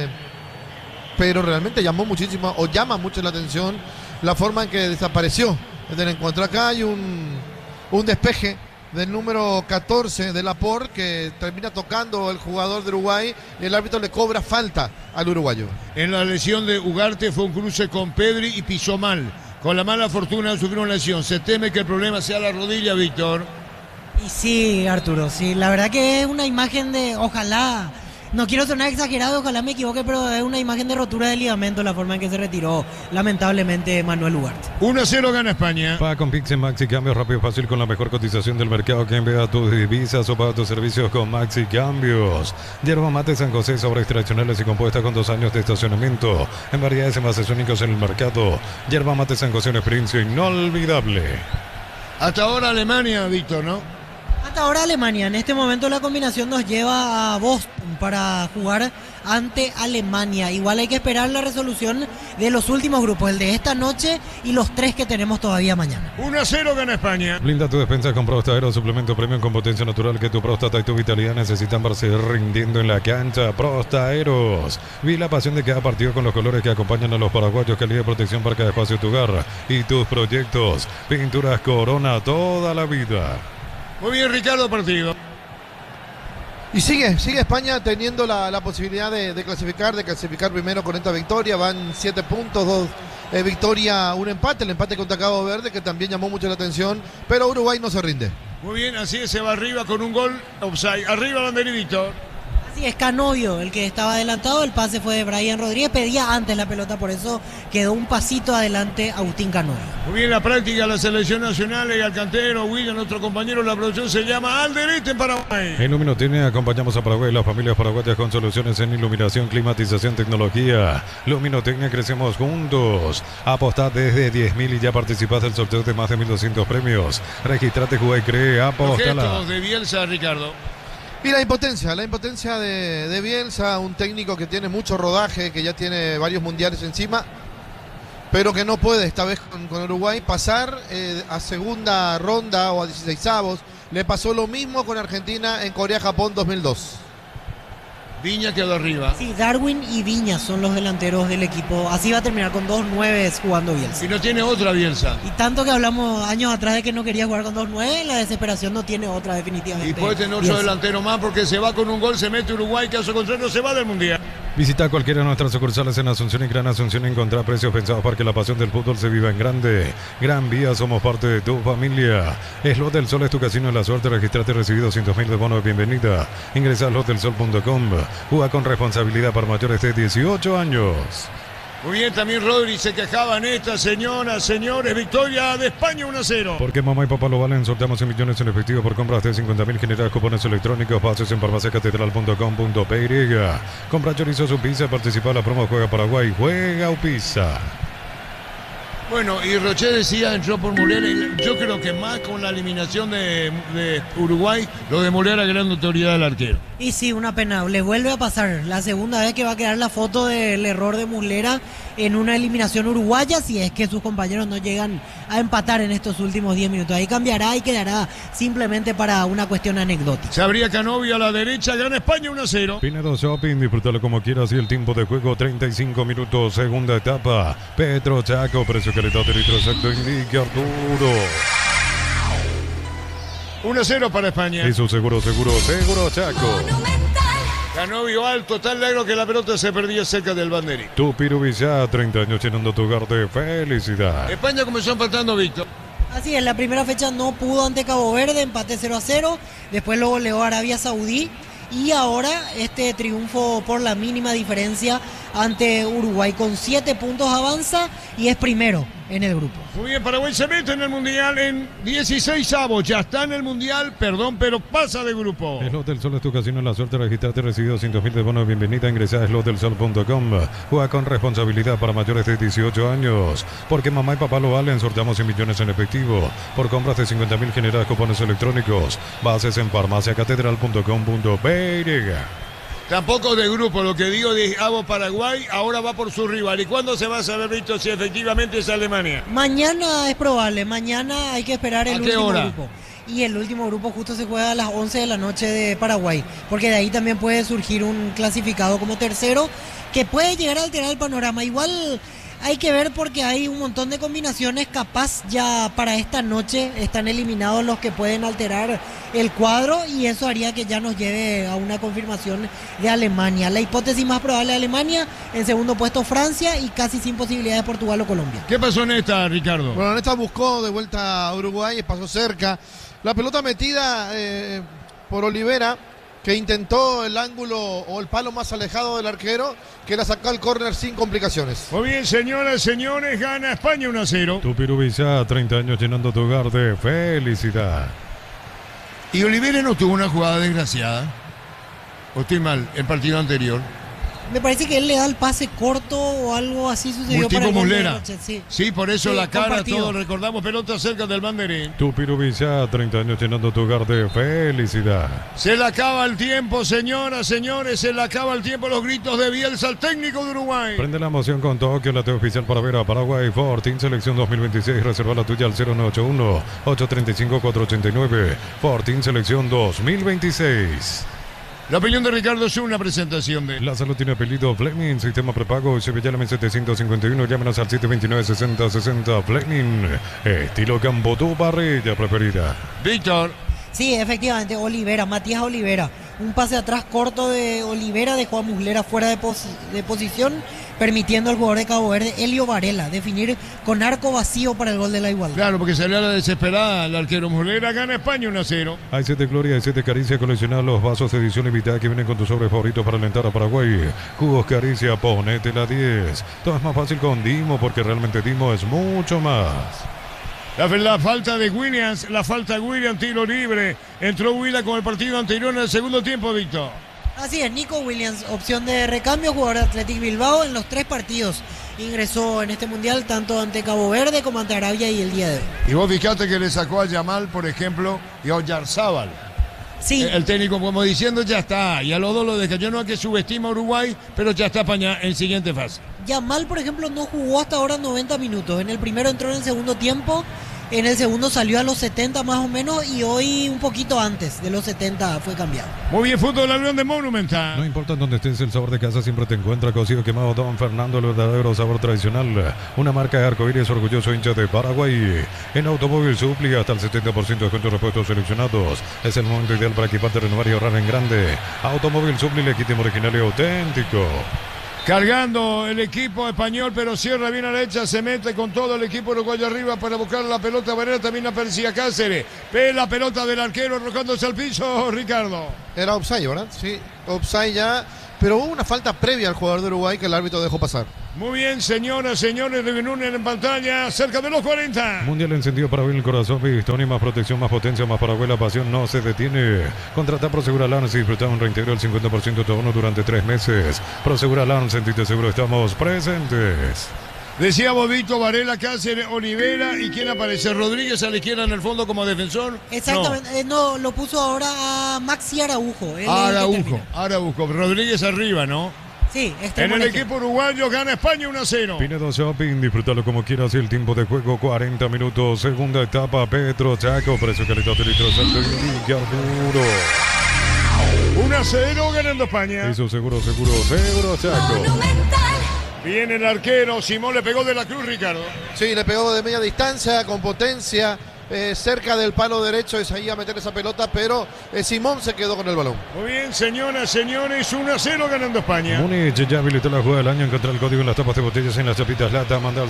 pero realmente llama mucho la atención la forma en que desapareció del encuentro. Acá hay un despeje del número 14 de Laporte que termina tocando el jugador de Uruguay y el árbitro le cobra falta al uruguayo. En la lesión de Ugarte fue un cruce con Pedri y pisó mal. Con la mala fortuna de sufrir una lesión. Se teme que el problema sea la rodilla, Víctor. Y sí, Arturo, sí. La verdad que es una imagen de, ojalá, no quiero sonar exagerado, ojalá me equivoque, pero es una imagen de rotura de ligamento la forma en que se retiró, lamentablemente, Manuel Ugarte. 1-0 gana España. Paga con Pix en Maxi Cambios, rápido y fácil con la mejor cotización del mercado. Que envía tus divisas o paga tus servicios con Maxi Cambios. Yerba Mate San José, sobres tradicionales y compuesta con 2 años de estacionamiento. En variedades envases únicos en el mercado. Yerba Mate San José, una experiencia inolvidable. Hasta ahora Alemania, Víctor, ¿no? Hasta ahora Alemania. En este momento la combinación nos lleva a Boston para jugar ante Alemania. Igual hay que esperar la resolución de los últimos grupos, el de esta noche y los 3 que tenemos todavía mañana. 1-0 gana España. Blinda tu despensa con Prostaero, suplemento premium con potencia natural que tu próstata y tu vitalidad necesitan para seguir rindiendo en la cancha. Prostaeros. Vi la pasión de cada partido con los colores que acompañan a los paraguayos. Calidad de protección para cada espacio de tu hogar y tus proyectos. Pinturas Corona toda la vida. Muy bien, Ricardo, partido. Y sigue España teniendo la posibilidad de clasificar primero con esta victoria. Van 7 puntos, 2 victoria, 1 empate. El empate contra Cabo Verde, que también llamó mucho la atención. Pero Uruguay no se rinde. Muy bien, así es, se va arriba con un gol offside. Arriba, banderita, Víctor. Sí, es Canovio el que estaba adelantado, el pase fue de Brian Rodríguez, pedía antes la pelota, por eso quedó un pasito adelante Agustín Canovio. Muy bien, la práctica de la selección nacional y al cantero William, nuestro compañero de la producción, se llama Alderete en Paraguay. En Luminotecnia acompañamos a Paraguay, las familias paraguayas con soluciones en iluminación, climatización, tecnología. Luminotecnia, crecemos juntos. Apostá desde 10.000 y ya participás del sorteo de más de 1.200 premios. Registrate, jugá y cree, apostala. Objetos de Bielsa, Ricardo. Y la impotencia de Bielsa, un técnico que tiene mucho rodaje, que ya tiene varios mundiales encima, pero que no puede esta vez con Uruguay pasar a segunda ronda o a 16avos. Le pasó lo mismo con Argentina en Corea-Japón 2002. Viña quedó arriba. Sí, Darwin y Viña son los delanteros del equipo. Así va a terminar con 2-9 jugando Bielsa. Y no tiene otra Bielsa. Y tanto que hablamos años atrás de que no quería jugar con 2-9, la desesperación no tiene otra definitivamente. Y puede tener otro delantero más porque se va con un gol, se mete Uruguay, caso contrario se va del Mundial. Visita cualquiera de nuestras sucursales en Asunción y Gran Asunción y encontrar precios pensados para que la pasión del fútbol se viva en grande. Gran Vía, somos parte de tu familia. Slot del Sol es tu casino de la suerte. Registrate y recibí 200.000 de bono de bienvenida. Ingresa a slotdelsol.com. Juega con responsabilidad para mayores de 18 años. Muy bien, también Rodri se quejaba en esta, señoras, señores, victoria de España 1-0. Porque mamá y papá lo valen, sorteamos 100 millones en efectivo por compras de 50.000, generar cupones electrónicos, bases en farmaciacatedral.com.py. Compra chorizo su pizza, participa en la promo Juega Paraguay, juega Upisa. Bueno, y Roché decía, entró por Mulera, y yo creo que más con la eliminación de Uruguay, lo de Mulera, gran autoridad del arquero. Y sí, una pena, le vuelve a pasar la segunda vez que va a quedar la foto del error de Muslera en una eliminación uruguaya, si es que sus compañeros no llegan a empatar en estos últimos 10 minutos. Ahí cambiará y quedará simplemente para una cuestión anecdótica. Se abría Canovio a la derecha, gana España 1-0. Pinedo Shopping, disfrútalo como quieras y el tiempo de juego 35 minutos, segunda etapa. Petro Chaco, precio calidad de litro exacto, indique Arturo. 1-0 para España. Y su seguro Chaco. Canovio alto, tan largo que la pelota se perdía cerca del banderín. Tu Pirubillá, 30 años llenando tu hogar de felicidad. España comenzó empatando, Víctor. Así es, la primera fecha no pudo ante Cabo Verde, empate 0-0, después lo goleó Arabia Saudí y ahora este triunfo por la mínima diferencia ante Uruguay. Con 7 puntos avanza y es primero en el grupo. Muy bien, Paraguay se mete en el Mundial en 16avos, ya está en el Mundial, perdón, pero pasa de grupo. Slot del Sol es tu casino en la suerte, registrate y recibí 200.000 de bono de bienvenida, ingresa a slotdelsol.com. Juega con responsabilidad para mayores de 18 años, porque mamá y papá lo valen, sorteamos 100 millones en efectivo, por compras de 50.000 generadas cupones electrónicos, bases en farmaciacatedral.com.py. Tampoco de grupo, lo que digo de Paraguay, ahora va por su rival. ¿Y cuándo se va a saber, Víctor, si efectivamente es Alemania? Mañana es probable, mañana hay que esperar el último hora? grupo. Y el último grupo justo se juega a las 11 de la noche de Paraguay, porque de ahí también puede surgir un clasificado como tercero, que puede llegar a alterar el panorama. Igual hay que ver porque hay un montón de combinaciones, capaz ya para esta noche están eliminados los que pueden alterar el cuadro y eso haría que ya nos lleve a una confirmación de Alemania. La hipótesis más probable de Alemania, en segundo puesto Francia y casi sin posibilidades Portugal o Colombia. ¿Qué pasó en esta, Ricardo? Bueno, en esta buscó de vuelta a Uruguay y pasó cerca. La pelota metida por Olivera, que intentó el ángulo o el palo más alejado del arquero, que la sacó al córner sin complicaciones. Muy bien, señoras, señores, gana España 1-0. Tu Pirubillá, 30 años llenando tu hogar de felicidad. ¿Y Olivera no tuvo una jugada desgraciada? ¿O estoy mal? El partido anterior. Me parece que él le da el pase corto o algo así sucedió Tipo para el gol de Muslera. Roche, sí. Sí, por eso Sí, la cara, compartido. todos recordamos, pelota cerca del banderín. Tu Pirubillá, 30 años llenando tu hogar de felicidad. Se le acaba el tiempo, señoras, señores, se le acaba el tiempo, los gritos de Bielsa, el técnico de Uruguay. Prende la emoción con Tokio, la TV oficial para ver a Paraguay. Fortín Selección 2026, reserva la tuya al 0981-835-489. Fortín Selección 2026. La opinión de Ricardo es una presentación de... La salud tiene apellido Fleming, sistema prepago, Sevillana 751, llámenos al 729-6060 Fleming, estilo campo, tu parrilla preferida. Víctor. Sí, efectivamente, Olivera, Matías Olivera. Un pase atrás corto de Olivera dejó a Muslera fuera de posición, permitiendo al jugador de Cabo Verde, Elio Varela, definir con arco vacío para el gol de la igualdad. Claro, porque salió a la desesperada el arquero Muslera, gana España 1-0. Hay 7 Gloria, hay 7 Caricia, coleccionar los vasos de edición limitada que vienen con tus sobres favoritos para alentar a Paraguay. Jugos Caricia, ponete la 10. Todo es más fácil con Dimo, porque realmente Dimo es mucho más. La falta de Williams, tiro libre. Entró Huila con el partido anterior en el segundo tiempo, Víctor. Así es, Nico Williams, opción de recambio, jugador de Athletic Bilbao en los 3 partidos. Ingresó en este mundial tanto ante Cabo Verde como ante Arabia y el día de hoy. Y vos fíjate que le sacó a Yamal, por ejemplo, y a Oyarzábal. Sí. El técnico, como diciendo, ya está. Y a los dos lo deja. Yo no es que subestima a Uruguay, pero ya está para en siguiente fase. Yamal, por ejemplo, no jugó hasta ahora 90 minutos. En el primero entró en el segundo tiempo. En el segundo salió a los 70 más o menos y hoy un poquito antes de los 70 fue cambiado. Muy bien, fútbol avión de Monumental. No importa dónde estés, el sabor de casa siempre te encuentra. Cocido quemado Don Fernando, el verdadero sabor tradicional. Una marca de arcoíris, orgulloso hincha de Paraguay. En Automóvil Supli hasta el 70% de descuento de repuestos seleccionados. Es el momento ideal para equiparte, renovar y ahorrar en grande. Automóvil Supli, legítimo, original y auténtico. Cargando el equipo español, pero cierra bien a la derecha, se mete con todo el equipo uruguayo arriba para buscar la pelota. Varela también aparecía Cáceres. Ve la pelota del arquero arrojándose al piso, Ricardo. Era offside, ¿verdad? Sí, offside ya. Pero hubo una falta previa al jugador de Uruguay que el árbitro dejó pasar. Muy bien, señoras, señores, de Núñez en pantalla, cerca de los 40. Mundial encendido para abrir el corazón, Bridgestone, más protección, más potencia, más Paraguay, la pasión no se detiene. Contrata Prosegur Alarms y disfruta un reintegro del 50% de tu bono durante 3 meses. Prosegur Alarms, sentite seguro, estamos presentes. Decía Bobito, Varela, Cáceres, Olivera, ¿y quién aparece? Rodríguez a la izquierda en el fondo como defensor. Exactamente, no, lo puso ahora a Maxi Araujo. Araujo, Rodríguez arriba, ¿no? Sí, en el equipo uruguayo gana España 1-0. Pinedo Shopping, disfrútalo como quieras. El tiempo de juego 40 minutos. Segunda etapa, Petro Chaco, precio calidad de litros alto y Arturo. 1-0 ganando España. Eso seguro Chaco. Viene el arquero, Simón le pegó de la cruz, Ricardo. Sí, le pegó de media distancia, con potencia, cerca del palo derecho, es ahí a meter esa pelota, pero Simón se quedó con el balón. Muy bien, señoras, señores, 1-0 ganando España. Múnich ya habilitó la jugada del año, encontrar el código en las tapas de botellas en las chapitas lata, manda al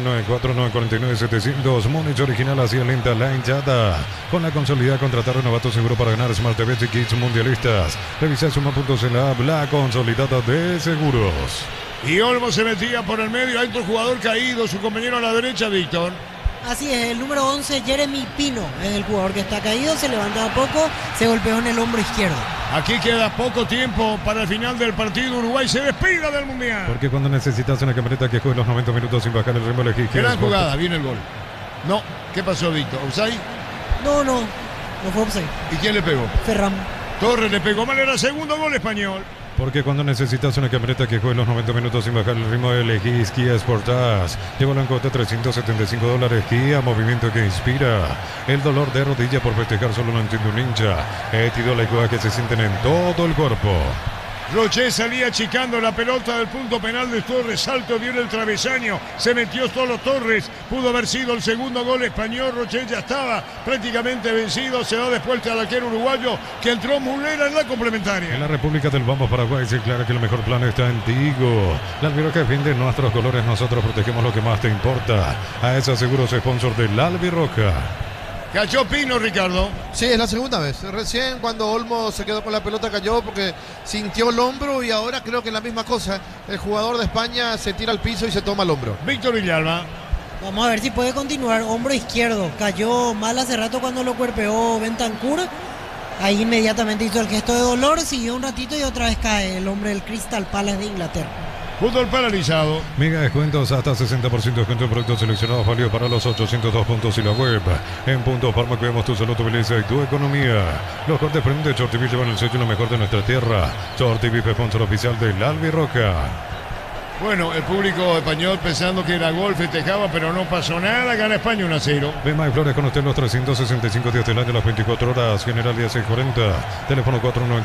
0994949700. Múnich original, hacia lenta la hinchada. Con la consolidada contratar renovato seguro para ganar Smart TV y Kits mundialistas. Revisa suma.cl, la consolidada de seguros. Y Olmo se metía por el medio, hay otro jugador caído, su compañero a la derecha, Víctor. Así es, el número 11, Jeremy Pino, es el jugador que está caído, se levanta a poco, se golpeó en el hombro izquierdo. Aquí queda poco tiempo para el final del partido, Uruguay se despida del Mundial. Porque cuando necesitas una camioneta que juegue los 90 minutos sin bajar el ritmo, elegí. Gran jugada, viene el gol. No, ¿qué pasó, Víctor? ¿Offside? No fue offside. ¿Y quién le pegó? Ferran. Torres le pegó mal, era segundo gol español. Porque cuando necesitas una camioneta que juegue los 90 minutos sin bajar el ritmo, elegís Kia Sportage. Llévalo en cuota $375. Kia, movimiento que inspira. El dolor de rodilla por festejar solo lo entiende un hincha. Etidola y Cueva que se sienten en todo el cuerpo. Roché salía achicando la pelota del punto penal de Torres, salto dio en el travesaño, se metió solo Torres, pudo haber sido el segundo gol español. Roché ya estaba prácticamente vencido, se da después al arquero uruguayo que entró Mulera en la complementaria. En la República del Vamos Paraguay se declara que el mejor plan está en Tigo. La Albirroja defiende nuestros colores, nosotros protegemos lo que más te importa. A esa seguro es sponsor del Albirroja. Cayó Pino, Ricardo. Sí, es la segunda vez. Recién cuando Olmo se quedó con la pelota cayó porque sintió el hombro y ahora creo que es la misma cosa. El jugador de España se tira al piso y se toma el hombro. Víctor Villalba. Vamos a ver si puede continuar. Hombro izquierdo. Cayó mal hace rato cuando lo cuerpeó Bentancur. Ahí inmediatamente hizo el gesto de dolor, siguió un ratito y otra vez cae el hombre del Crystal Palace de Inglaterra. Fútbol paralizado. Mega descuentos hasta 60% de descuento en productos seleccionados, válido para los 802 puntos y la web. En Puntos Parma cuidamos tu salud, tu belleza y tu economía. Los cortes premium de Shorty Beef llevan el sello lo mejor de nuestra tierra. Shorty Beef, sponsor oficial del Albirroja. Bueno, el público español pensando que era gol, festejaba, pero no pasó nada, gana España 1-0. Ve May Flores con usted los 365 días del año, las 24 horas, General 1640, teléfono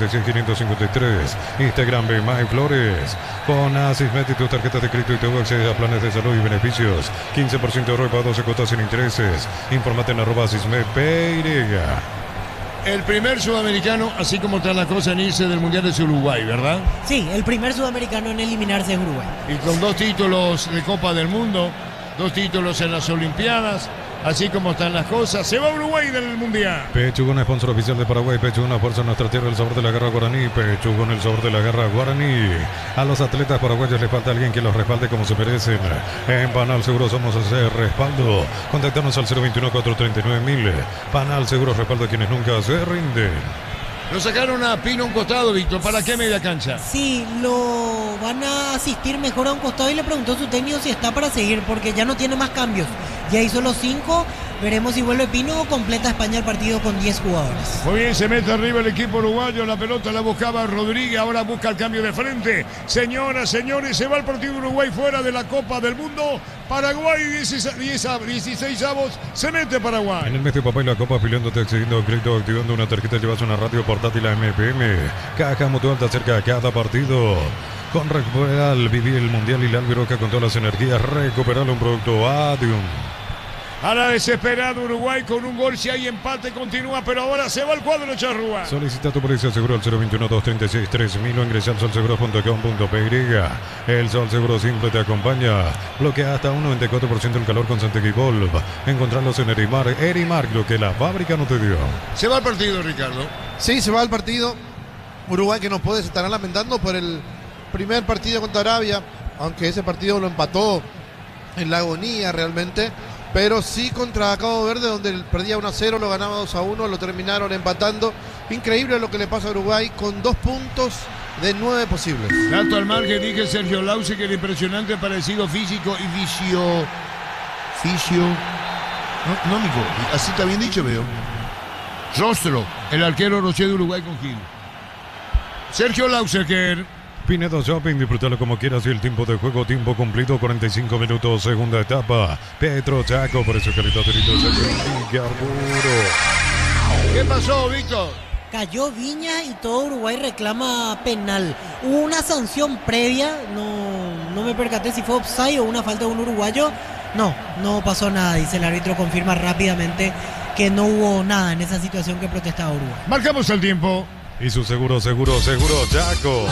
496-553, Instagram Ve May Flores. Con Asismet y tus tarjetas de crédito y te accedes a planes de salud y beneficios, 15% de ROI para 12 cuotas sin intereses. Informate en @Asismet PY. El primer sudamericano, así como está la cosa, en irse del Mundial es Uruguay, ¿verdad? Sí, el primer sudamericano en eliminarse es Uruguay. Y con 2 títulos de Copa del Mundo, 2 títulos en las Olimpiadas, así como están las cosas, se va Uruguay del Mundial. Pechugón, sponsor oficial de Paraguay. Pechugón, fuerza en nuestra tierra, el sabor de la garra guaraní. Pechugón, el sabor de la garra guaraní. A los atletas paraguayos les falta alguien que los respalde como se merecen. En Panal Seguro somos ese respaldo. Contactanos al 021-439-1000. Panal Seguro, respaldo a quienes nunca se rinden. Lo sacaron a Pino a un costado, Víctor. ¿Para qué media cancha? Sí, lo van a asistir mejor a un costado y le preguntó su técnico si está para seguir porque ya no tiene más cambios. Ya hizo los 5, veremos si vuelve Pino o completa España el partido con 10 jugadores. Muy bien, se mete arriba el equipo uruguayo, la pelota la buscaba Rodríguez, ahora busca el cambio de frente. Señoras, señores, se va el partido de Uruguay fuera de la Copa del Mundo. Paraguay 16 avos, se mete Paraguay. En el mes de papá y la copa, afiliándote, accediendo a crédito, activando una tarjeta, llevas una radio portátil a MPM. Caja Mutual te acerca a cada partido. Con Recuperal, viví el Mundial y la Albiroca con todas las energías. Recuperar un producto Adium. Ahora desesperado Uruguay con un gol, si hay empate continúa, pero ahora se va el cuadro charrúa. Solicita tu póliza seguro al 021-236-3000 o ingresa al solseguro.com.py. El Sol Seguro Simple te acompaña. Bloquea hasta un 94% el calor con Centec y Volv. Encontrarlos en Erimar. Erimar, lo que la fábrica no te dio. Se va el partido, Ricardo. Sí, se va el partido. Uruguay que no puede, se estará lamentando por el primer partido contra Arabia, aunque ese partido lo empató en la agonía realmente. Pero sí contra Cabo Verde, donde perdía 1-0, lo ganaba 2-1, lo terminaron empatando. Increíble lo que le pasa a Uruguay con 2 puntos de 9 posibles. Dato al margen, dije Sergio Lauce que era impresionante parecido físico y fisio. No, Nico, así está bien dicho, veo. Rostro, el arquero Rocher de Uruguay con Gil. Sergio Lauseker. Pinedo Shopping, disfrútalo como quieras y el tiempo de juego, tiempo cumplido, 45 minutos, segunda etapa. Petro Chaco, por eso calidad de Carburo. ¿Qué pasó, Víctor? Cayó Viñas y todo Uruguay reclama penal. Hubo una sanción previa, no me percaté si fue offside o una falta de un uruguayo. No pasó nada, dice el árbitro, confirma rápidamente que no hubo nada en esa situación que protestaba Uruguay. Marcamos el tiempo. Y su seguro, Chaco.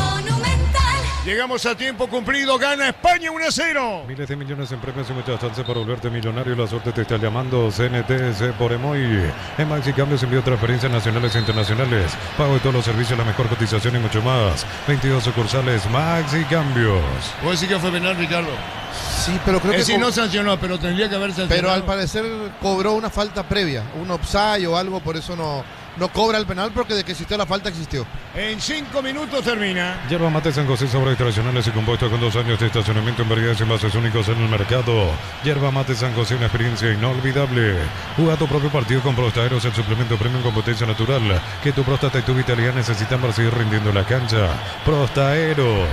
Llegamos a tiempo cumplido, gana España 1-0. Miles de millones en premios y muchas chances para volverte millonario. La suerte te está llamando. CNTS por Emoy. En Maxi Cambios envío transferencias nacionales e internacionales. Pago de todos los servicios, la mejor cotización y mucho más. 22 sucursales Maxi Cambios. ¿Puedo decir que fue penal, Ricardo? Sí, pero creo que... Es decir, no sancionó, pero tendría que haber sancionado. Pero al parecer cobró una falta previa, un offside o algo, por eso no cobra el penal, porque de que existió la falta existió. En 5 minutos termina. Yerba Mate San José, sabores tradicionales y compuesto con 2 años de estacionamiento en variedades y envases únicos en el mercado. Yerba Mate San José, una experiencia inolvidable. Juega tu propio partido con Prostaeros, el suplemento premium con potencia natural que tu próstata y tu vitalidad necesitan para seguir rindiendo en la cancha. Prostaeros.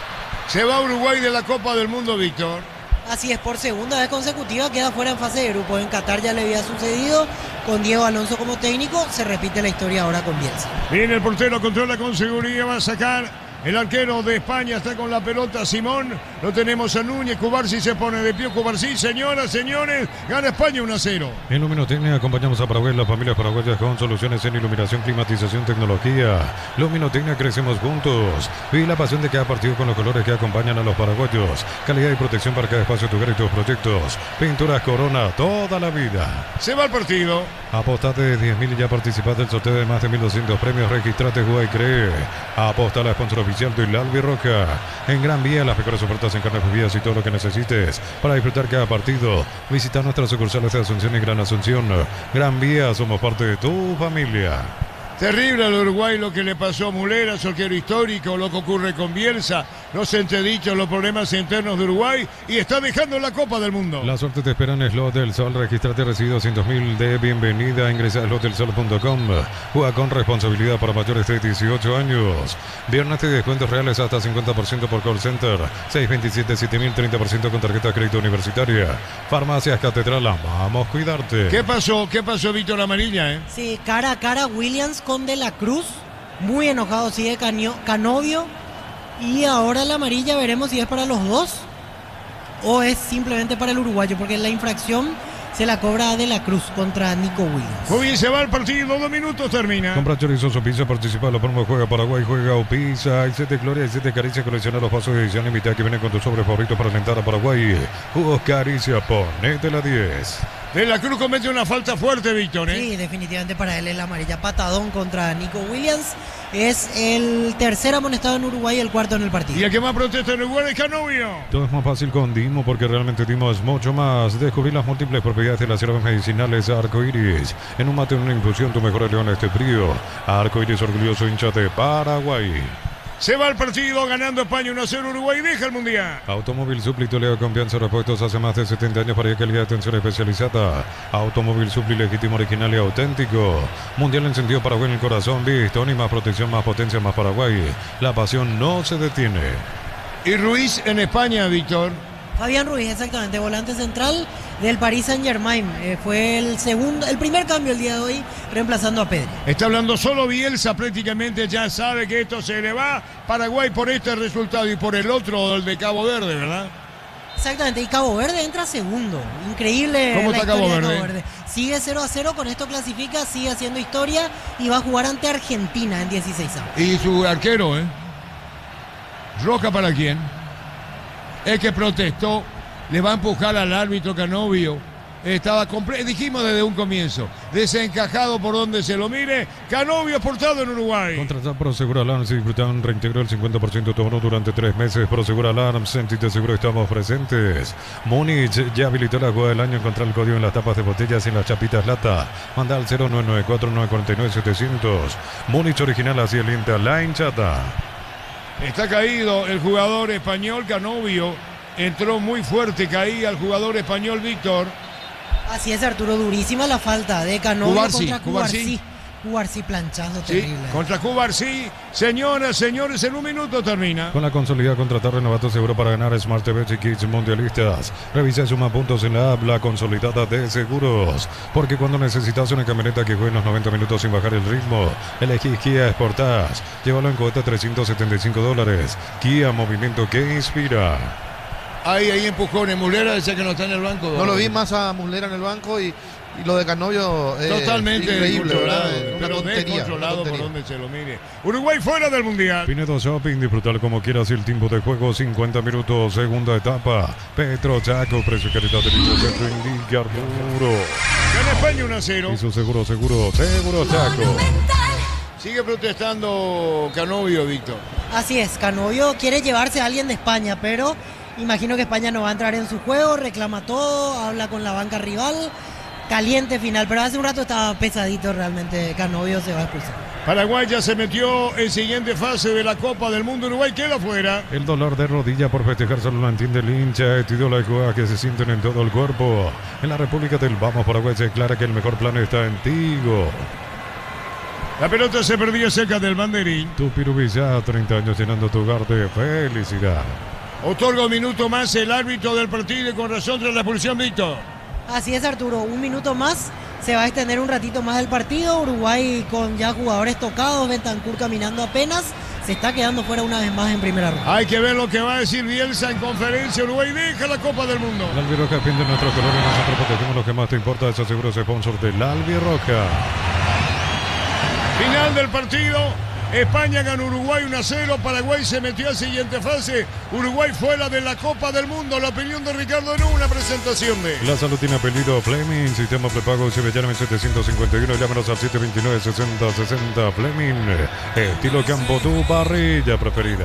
Se va Uruguay de la Copa del Mundo, Víctor. Así es, por segunda vez consecutiva queda fuera en fase de grupos. En Qatar ya le había sucedido con Diego Alonso como técnico. Se repite la historia ahora con Bielsa. Viene el portero, controla con seguridad, va a sacar. El arquero de España está con la pelota, Simón. Lo tenemos a Núñez. Cubarsi se pone de pie. Cubarsi, señoras, señores, gana España 1-0. En Luminotecnia acompañamos a Paraguay, las familias paraguayas con soluciones en iluminación, climatización, tecnología. Luminotecnia, crecemos juntos. Vive la pasión de cada partido con los colores que acompañan a los paraguayos. Calidad y protección para cada espacio de tu hogar y tus proyectos. Pinturas Corona, toda la vida. Se va el partido. Apostate de 10.000 y ya participás del sorteo de más de 1.200 premios. Registrate, juega y cree. Aposta a la sponsor oficial de la Albirroja. En Gran Vía, las mejores ofertas en carnes, bebidas y todo lo que necesites para disfrutar cada partido. Visita nuestras sucursales de Asunción y Gran Asunción. Gran Vía, somos parte de tu familia. Terrible al Uruguay lo que le pasó a Mulera, su arquero histórico, lo que ocurre con Bielsa, los entredichos, los problemas internos de Uruguay y está dejando la Copa del Mundo. La suerte te espera en Slot del Sol. Registrate, recibe 200.000 de bienvenida. Ingresa a slotdelsol.com. Juega con responsabilidad para mayores de 18 años. Viernes de descuentos reales hasta 50% por call center. 627-7000, 30% con tarjeta de crédito universitaria. Farmacias Catedral, vamos a cuidarte. ¿Qué pasó, Víctor Amarilla? Sí, cara a cara Williams con De la Cruz, muy enojado sigue Canovio, y ahora la amarilla veremos si es para los dos o es simplemente para el uruguayo, porque la infracción se la cobra De la Cruz contra Nico Williams. Muy bien, se va el partido, 2 minutos termina. Compra chorizo Sopisa, participa, lo promo, juega Paraguay, juega Opisa, y se te gloria, y se te caricia, colecciona los pasos de edición limitada que viene con tu sobre favorito para alentar a Paraguay. Jugos Caricia, ponete la 10. De la Cruz comete una falta fuerte, Víctor, ¿eh? Sí, definitivamente para él es la amarilla. Patadón contra Nico Williams. Es el tercer amonestado en Uruguay y el cuarto en el partido. Y el que más protesta en Uruguay es Canovio. Todo es más fácil con Dimo porque realmente Dimo es mucho más. Descubrir las múltiples propiedades de las hierbas medicinales Arcoiris. En un mate, en una infusión, tu mejor león este frío. Arcoiris, orgulloso hincha de Paraguay. Se va el partido ganando España 1-0. Uruguay deja el mundial. Automóvil Supli, tu leo de confianza, repuestos hace más de 70 años para calidad de atención especializada. Automóvil Supli, legítimo, original y auténtico. Mundial encendido, Paraguay en el corazón. Bistoni, más protección, más potencia, más Paraguay. La pasión no se detiene. Y Ruiz en España, Víctor. Fabián Ruiz, exactamente, volante central del Paris Saint-Germain. Fue el primer cambio el día de hoy, reemplazando a Pedri. Está hablando solo Bielsa, prácticamente ya sabe que esto se le va. Paraguay por este resultado y por el otro, el de Cabo Verde, ¿verdad? Exactamente, y Cabo Verde entra segundo. Increíble. ¿Cómo la está historia Cabo de Verde? Sigue 0-0, con esto clasifica, sigue haciendo historia y va a jugar ante Argentina en 16avos. Y su arquero, ¿eh? ¿Roja para quién? El que protestó, le va a empujar al árbitro Canovio. Estaba dijimos desde un comienzo, desencajado por donde se lo mire. Canovio exportado en Uruguay. Contratar Prosegur Alarms y disfrutar un reintegro del 50% de tu bono durante 3 meses. Prosegur Alarms, sentite seguro, estamos presentes. Múnich ya habilitó la jugada del año. Encontrar el código en las tapas de botellas y en las chapitas lata. Manda al 0994-949-700. Múnich original, así alienta la hinchada. Está caído el jugador español Canovio. Entró muy fuerte, caía el jugador español Víctor. Así es, Arturo, durísima la falta de Canovio contra Cubarsí. Cubarsí, planchazo terrible. Sí, contra Cubarsí. Señoras, señores, en un minuto termina. Con la consolidada, contratar renovato seguro para ganar Smart TV y Kits mundialistas. Revisa y suma puntos en la app, la consolidada de seguros. Porque cuando necesitas una camioneta que juegue en los 90 minutos sin bajar el ritmo, elegí Kia Sportage. Llévalo en cuota $375. Kia, movimiento que inspira. Ahí empujones. Muslera decía que no está en el banco. No lo vi más a Muslera en el banco y lo de Canovio totalmente increíble, descontrolado, ¿verdad? pero descontrolado por donde se lo mire. Uruguay fuera del mundial. Pinedo Shopping, disfrutar como quieras el tiempo de juego, 50 minutos, segunda etapa. Petro Chaco, precio y calidad del hidrocentro indica Arturo. Gana España 1-0. Hizo seguro Chaco. Sigue protestando Canovio, Víctor. Así es, Canovio quiere llevarse a alguien de España, pero imagino que España no va a entrar en su juego, reclama todo, habla con la banca rival, caliente final, pero hace un rato estaba pesadito realmente. Canovio se va a expulsar. Paraguay ya se metió en siguiente fase de la Copa del Mundo. Uruguay queda fuera. El dolor de rodilla por festejar solo lo entiende el hincha. Título de jugadas que se sienten en todo el cuerpo. En la República del Vamos Paraguay se declara que el mejor plan está en Tigo. La pelota se perdió cerca del banderín. Tu Pirubilla, 30 años llenando tu hogar de felicidad. Otorga un minuto más el árbitro del partido y con razón tras la expulsión, Víctor. Así es, Arturo, un minuto más, se va a extender un ratito más el partido. Uruguay con ya jugadores tocados, Bentancur caminando apenas, se está quedando fuera una vez más en primera ronda. Hay que ver lo que va a decir Bielsa en conferencia. Uruguay deja la Copa del Mundo. La Albirroja defiende nuestros colores, nosotros protegemos lo que más te importa. Es seguro sponsor de la Albirroja. Final del partido. España ganó Uruguay 1-0. Paraguay se metió a siguiente fase. Uruguay fuera de la Copa del Mundo. La opinión de Ricardo en una presentación de La Salud tiene apellido Fleming. Sistema prepago Cibellana 751. Llámanos al 729-6060 Fleming. Estilo campo, tu parrilla preferida.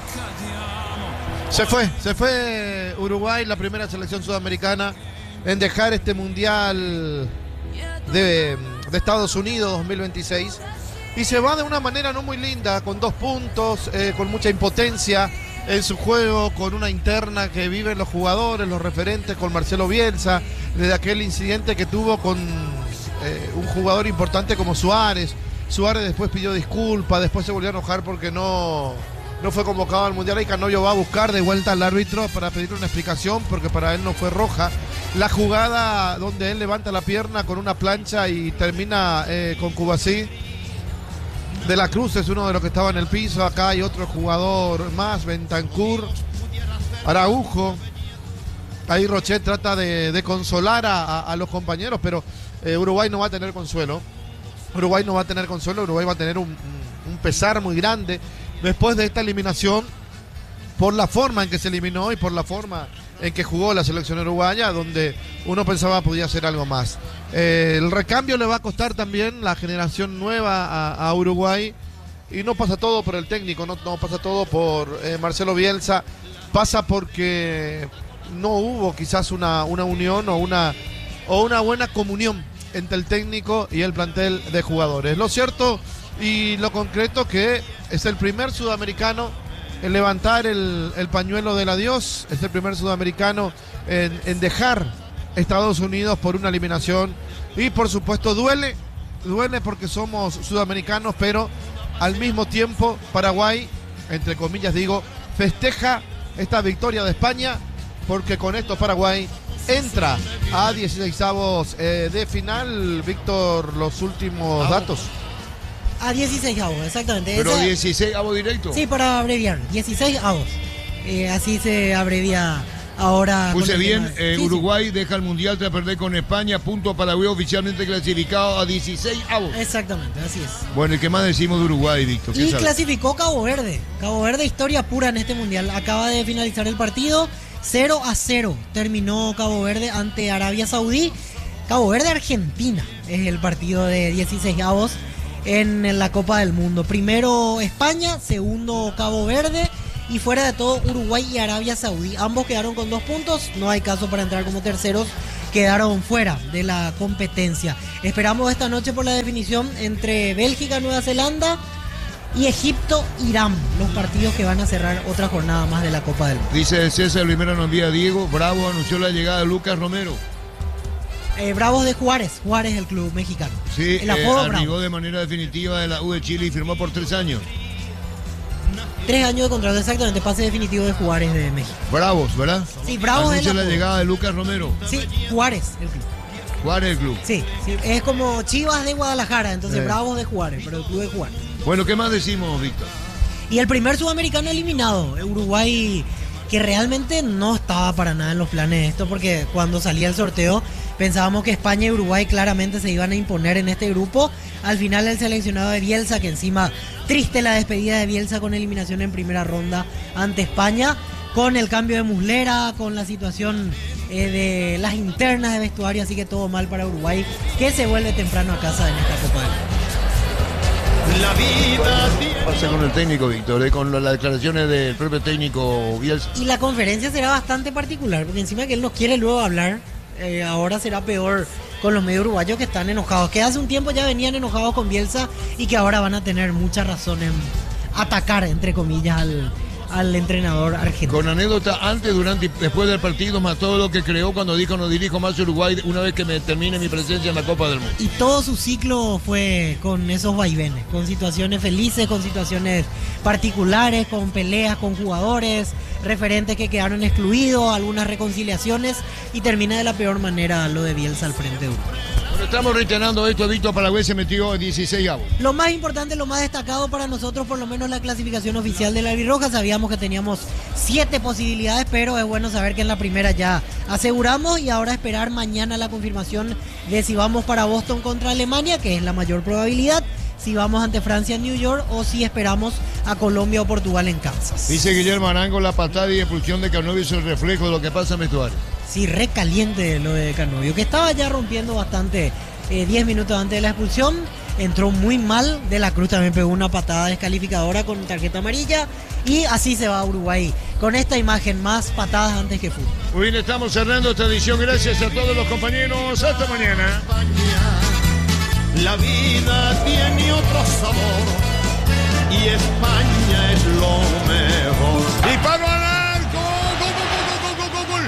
Se fue Uruguay, la primera selección sudamericana en dejar este mundial de Estados Unidos 2026. Y se va de una manera no muy linda, con 2 puntos, con mucha impotencia en su juego, con una interna que viven los jugadores, los referentes, con Marcelo Bielsa, desde aquel incidente que tuvo con un jugador importante como Suárez. Suárez después pidió disculpas, después se volvió a enojar porque no fue convocado al Mundial y Canovio va a buscar de vuelta al árbitro para pedirle una explicación porque para él no fue roja. La jugada donde él levanta la pierna con una plancha y termina con Cubarsí. De la Cruz es uno de los que estaba en el piso. Acá hay otro jugador más, Bentancur, Araujo. Ahí Rochet trata de consolar a los compañeros, pero Uruguay no va a tener consuelo. Uruguay va a tener un pesar muy grande después de esta eliminación, por la forma en que se eliminó y por la forma en que jugó la selección uruguaya, donde uno pensaba podía hacer algo más. El recambio le va a costar también la generación nueva a Uruguay, y no pasa todo por el técnico, no pasa todo por Marcelo Bielsa, pasa porque no hubo quizás una unión o una buena comunión entre el técnico y el plantel de jugadores. Lo cierto y lo concreto que es el primer sudamericano en levantar el pañuelo del adiós, es el primer sudamericano en dejar Estados Unidos por una eliminación, y por supuesto duele porque somos sudamericanos, pero al mismo tiempo Paraguay, entre comillas digo, festeja esta victoria de España, porque con esto Paraguay entra a 16avos de final. Víctor, los últimos datos. A 16avos, exactamente. Pero 16avos directo. Sí, para abreviar, 16avos. Así se abrevia ahora. Puse bien, Uruguay deja el Mundial tras perder con España, punto Paraguay oficialmente clasificado a 16avos. Exactamente, así es. Bueno, ¿y qué más decimos de Uruguay, Víctor? Y clasificó Cabo Verde. Cabo Verde, historia pura en este Mundial. Acaba de finalizar el partido. 0-0 terminó Cabo Verde ante Arabia Saudí. Cabo Verde-Argentina es el partido de 16avos en la Copa del Mundo. Primero España, segundo Cabo Verde, y fuera de todo Uruguay y Arabia Saudí. Ambos quedaron con 2 puntos, no hay caso para entrar como terceros, quedaron fuera de la competencia. Esperamos esta noche por la definición entre Bélgica, Nueva Zelanda y Egipto-Irán, los partidos que van a cerrar otra jornada más de la Copa del Mundo. Dice César, primero nos envía Diego, Bravo anunció la llegada de Lucas Romero. Bravos de Juárez, el club mexicano. Sí, el apodo arribó de manera definitiva de la U de Chile y firmó por 3 años. 3 años de contrato, exactamente, pase definitivo de Juárez de México. Bravos, ¿verdad? Sí, Bravos anunció la llegada de Lucas Romero. Sí, Juárez, el club. Juárez el club. Sí, es como Chivas de Guadalajara, entonces Bravos de Juárez, pero el club de Juárez. Bueno, ¿qué más decimos, Víctor? Y el primer sudamericano eliminado, Uruguay, que realmente no estaba para nada en los planes de esto, porque cuando salía el sorteo pensábamos que España y Uruguay claramente se iban a imponer en este grupo. Al final el seleccionado de Bielsa, que encima triste la despedida de Bielsa con eliminación en primera ronda ante España, con el cambio de Muslera, con la situación de las internas de vestuario, así que todo mal para Uruguay, que se vuelve temprano a casa en esta Copa del Mundo. La vida pasa con el técnico, Víctor, con las declaraciones del propio técnico Bielsa. Y la conferencia será bastante particular, porque encima que él nos quiere luego hablar, ahora será peor con los medios uruguayos, que están enojados, que hace un tiempo ya venían enojados con Bielsa y que ahora van a tener mucha razón en atacar, entre comillas, al entrenador argentino. Con anécdota antes, durante y después del partido, más todo lo que creó cuando dijo no dirijo más Uruguay una vez que me termine mi presencia en la Copa del Mundo. Y todo su ciclo fue con esos vaivenes, con situaciones felices, con situaciones particulares, con peleas con jugadores, referentes que quedaron excluidos, algunas reconciliaciones, y termina de la peor manera lo de Bielsa al frente de Uruguay. Bueno, estamos reiterando esto, Víctor, Paraguay se metió en 16avos. Lo más importante, lo más destacado para nosotros, por lo menos la clasificación oficial de la albirroja. Sabíamos que teníamos 7 posibilidades, pero es bueno saber que en la primera ya aseguramos, y ahora esperar mañana la confirmación de si vamos para Boston contra Alemania, que es la mayor probabilidad, si vamos ante Francia en New York, o si esperamos a Colombia o Portugal en Kansas. Dice Guillermo Arango, la patada y expulsión de Canovio es el reflejo de lo que pasa en vestuario. Sí, recaliente lo de Canovio, que estaba ya rompiendo bastante 10 minutos antes de la expulsión. Entró muy mal. De la Cruz también pegó una patada descalificadora con tarjeta amarilla. Y así se va a Uruguay, con esta imagen, más patadas antes que fútbol. Muy bien, estamos cerrando esta edición. Gracias a todos los compañeros. Hasta mañana. La vida tiene otro sabor y España es lo mejor. Disparo al arco. Gol.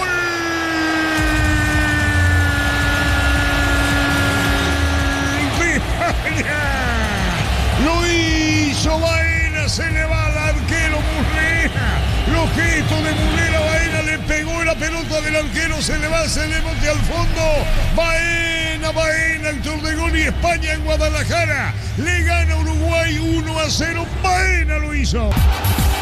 Lo hizo Baena, se le va al arquero Muslera. Los gestos de Muslera, Baena le pegó la pelota del arquero, se le va, se le mete al fondo. Baena, autor de gol, y España en Guadalajara le gana a Uruguay 1-0. Baena lo hizo.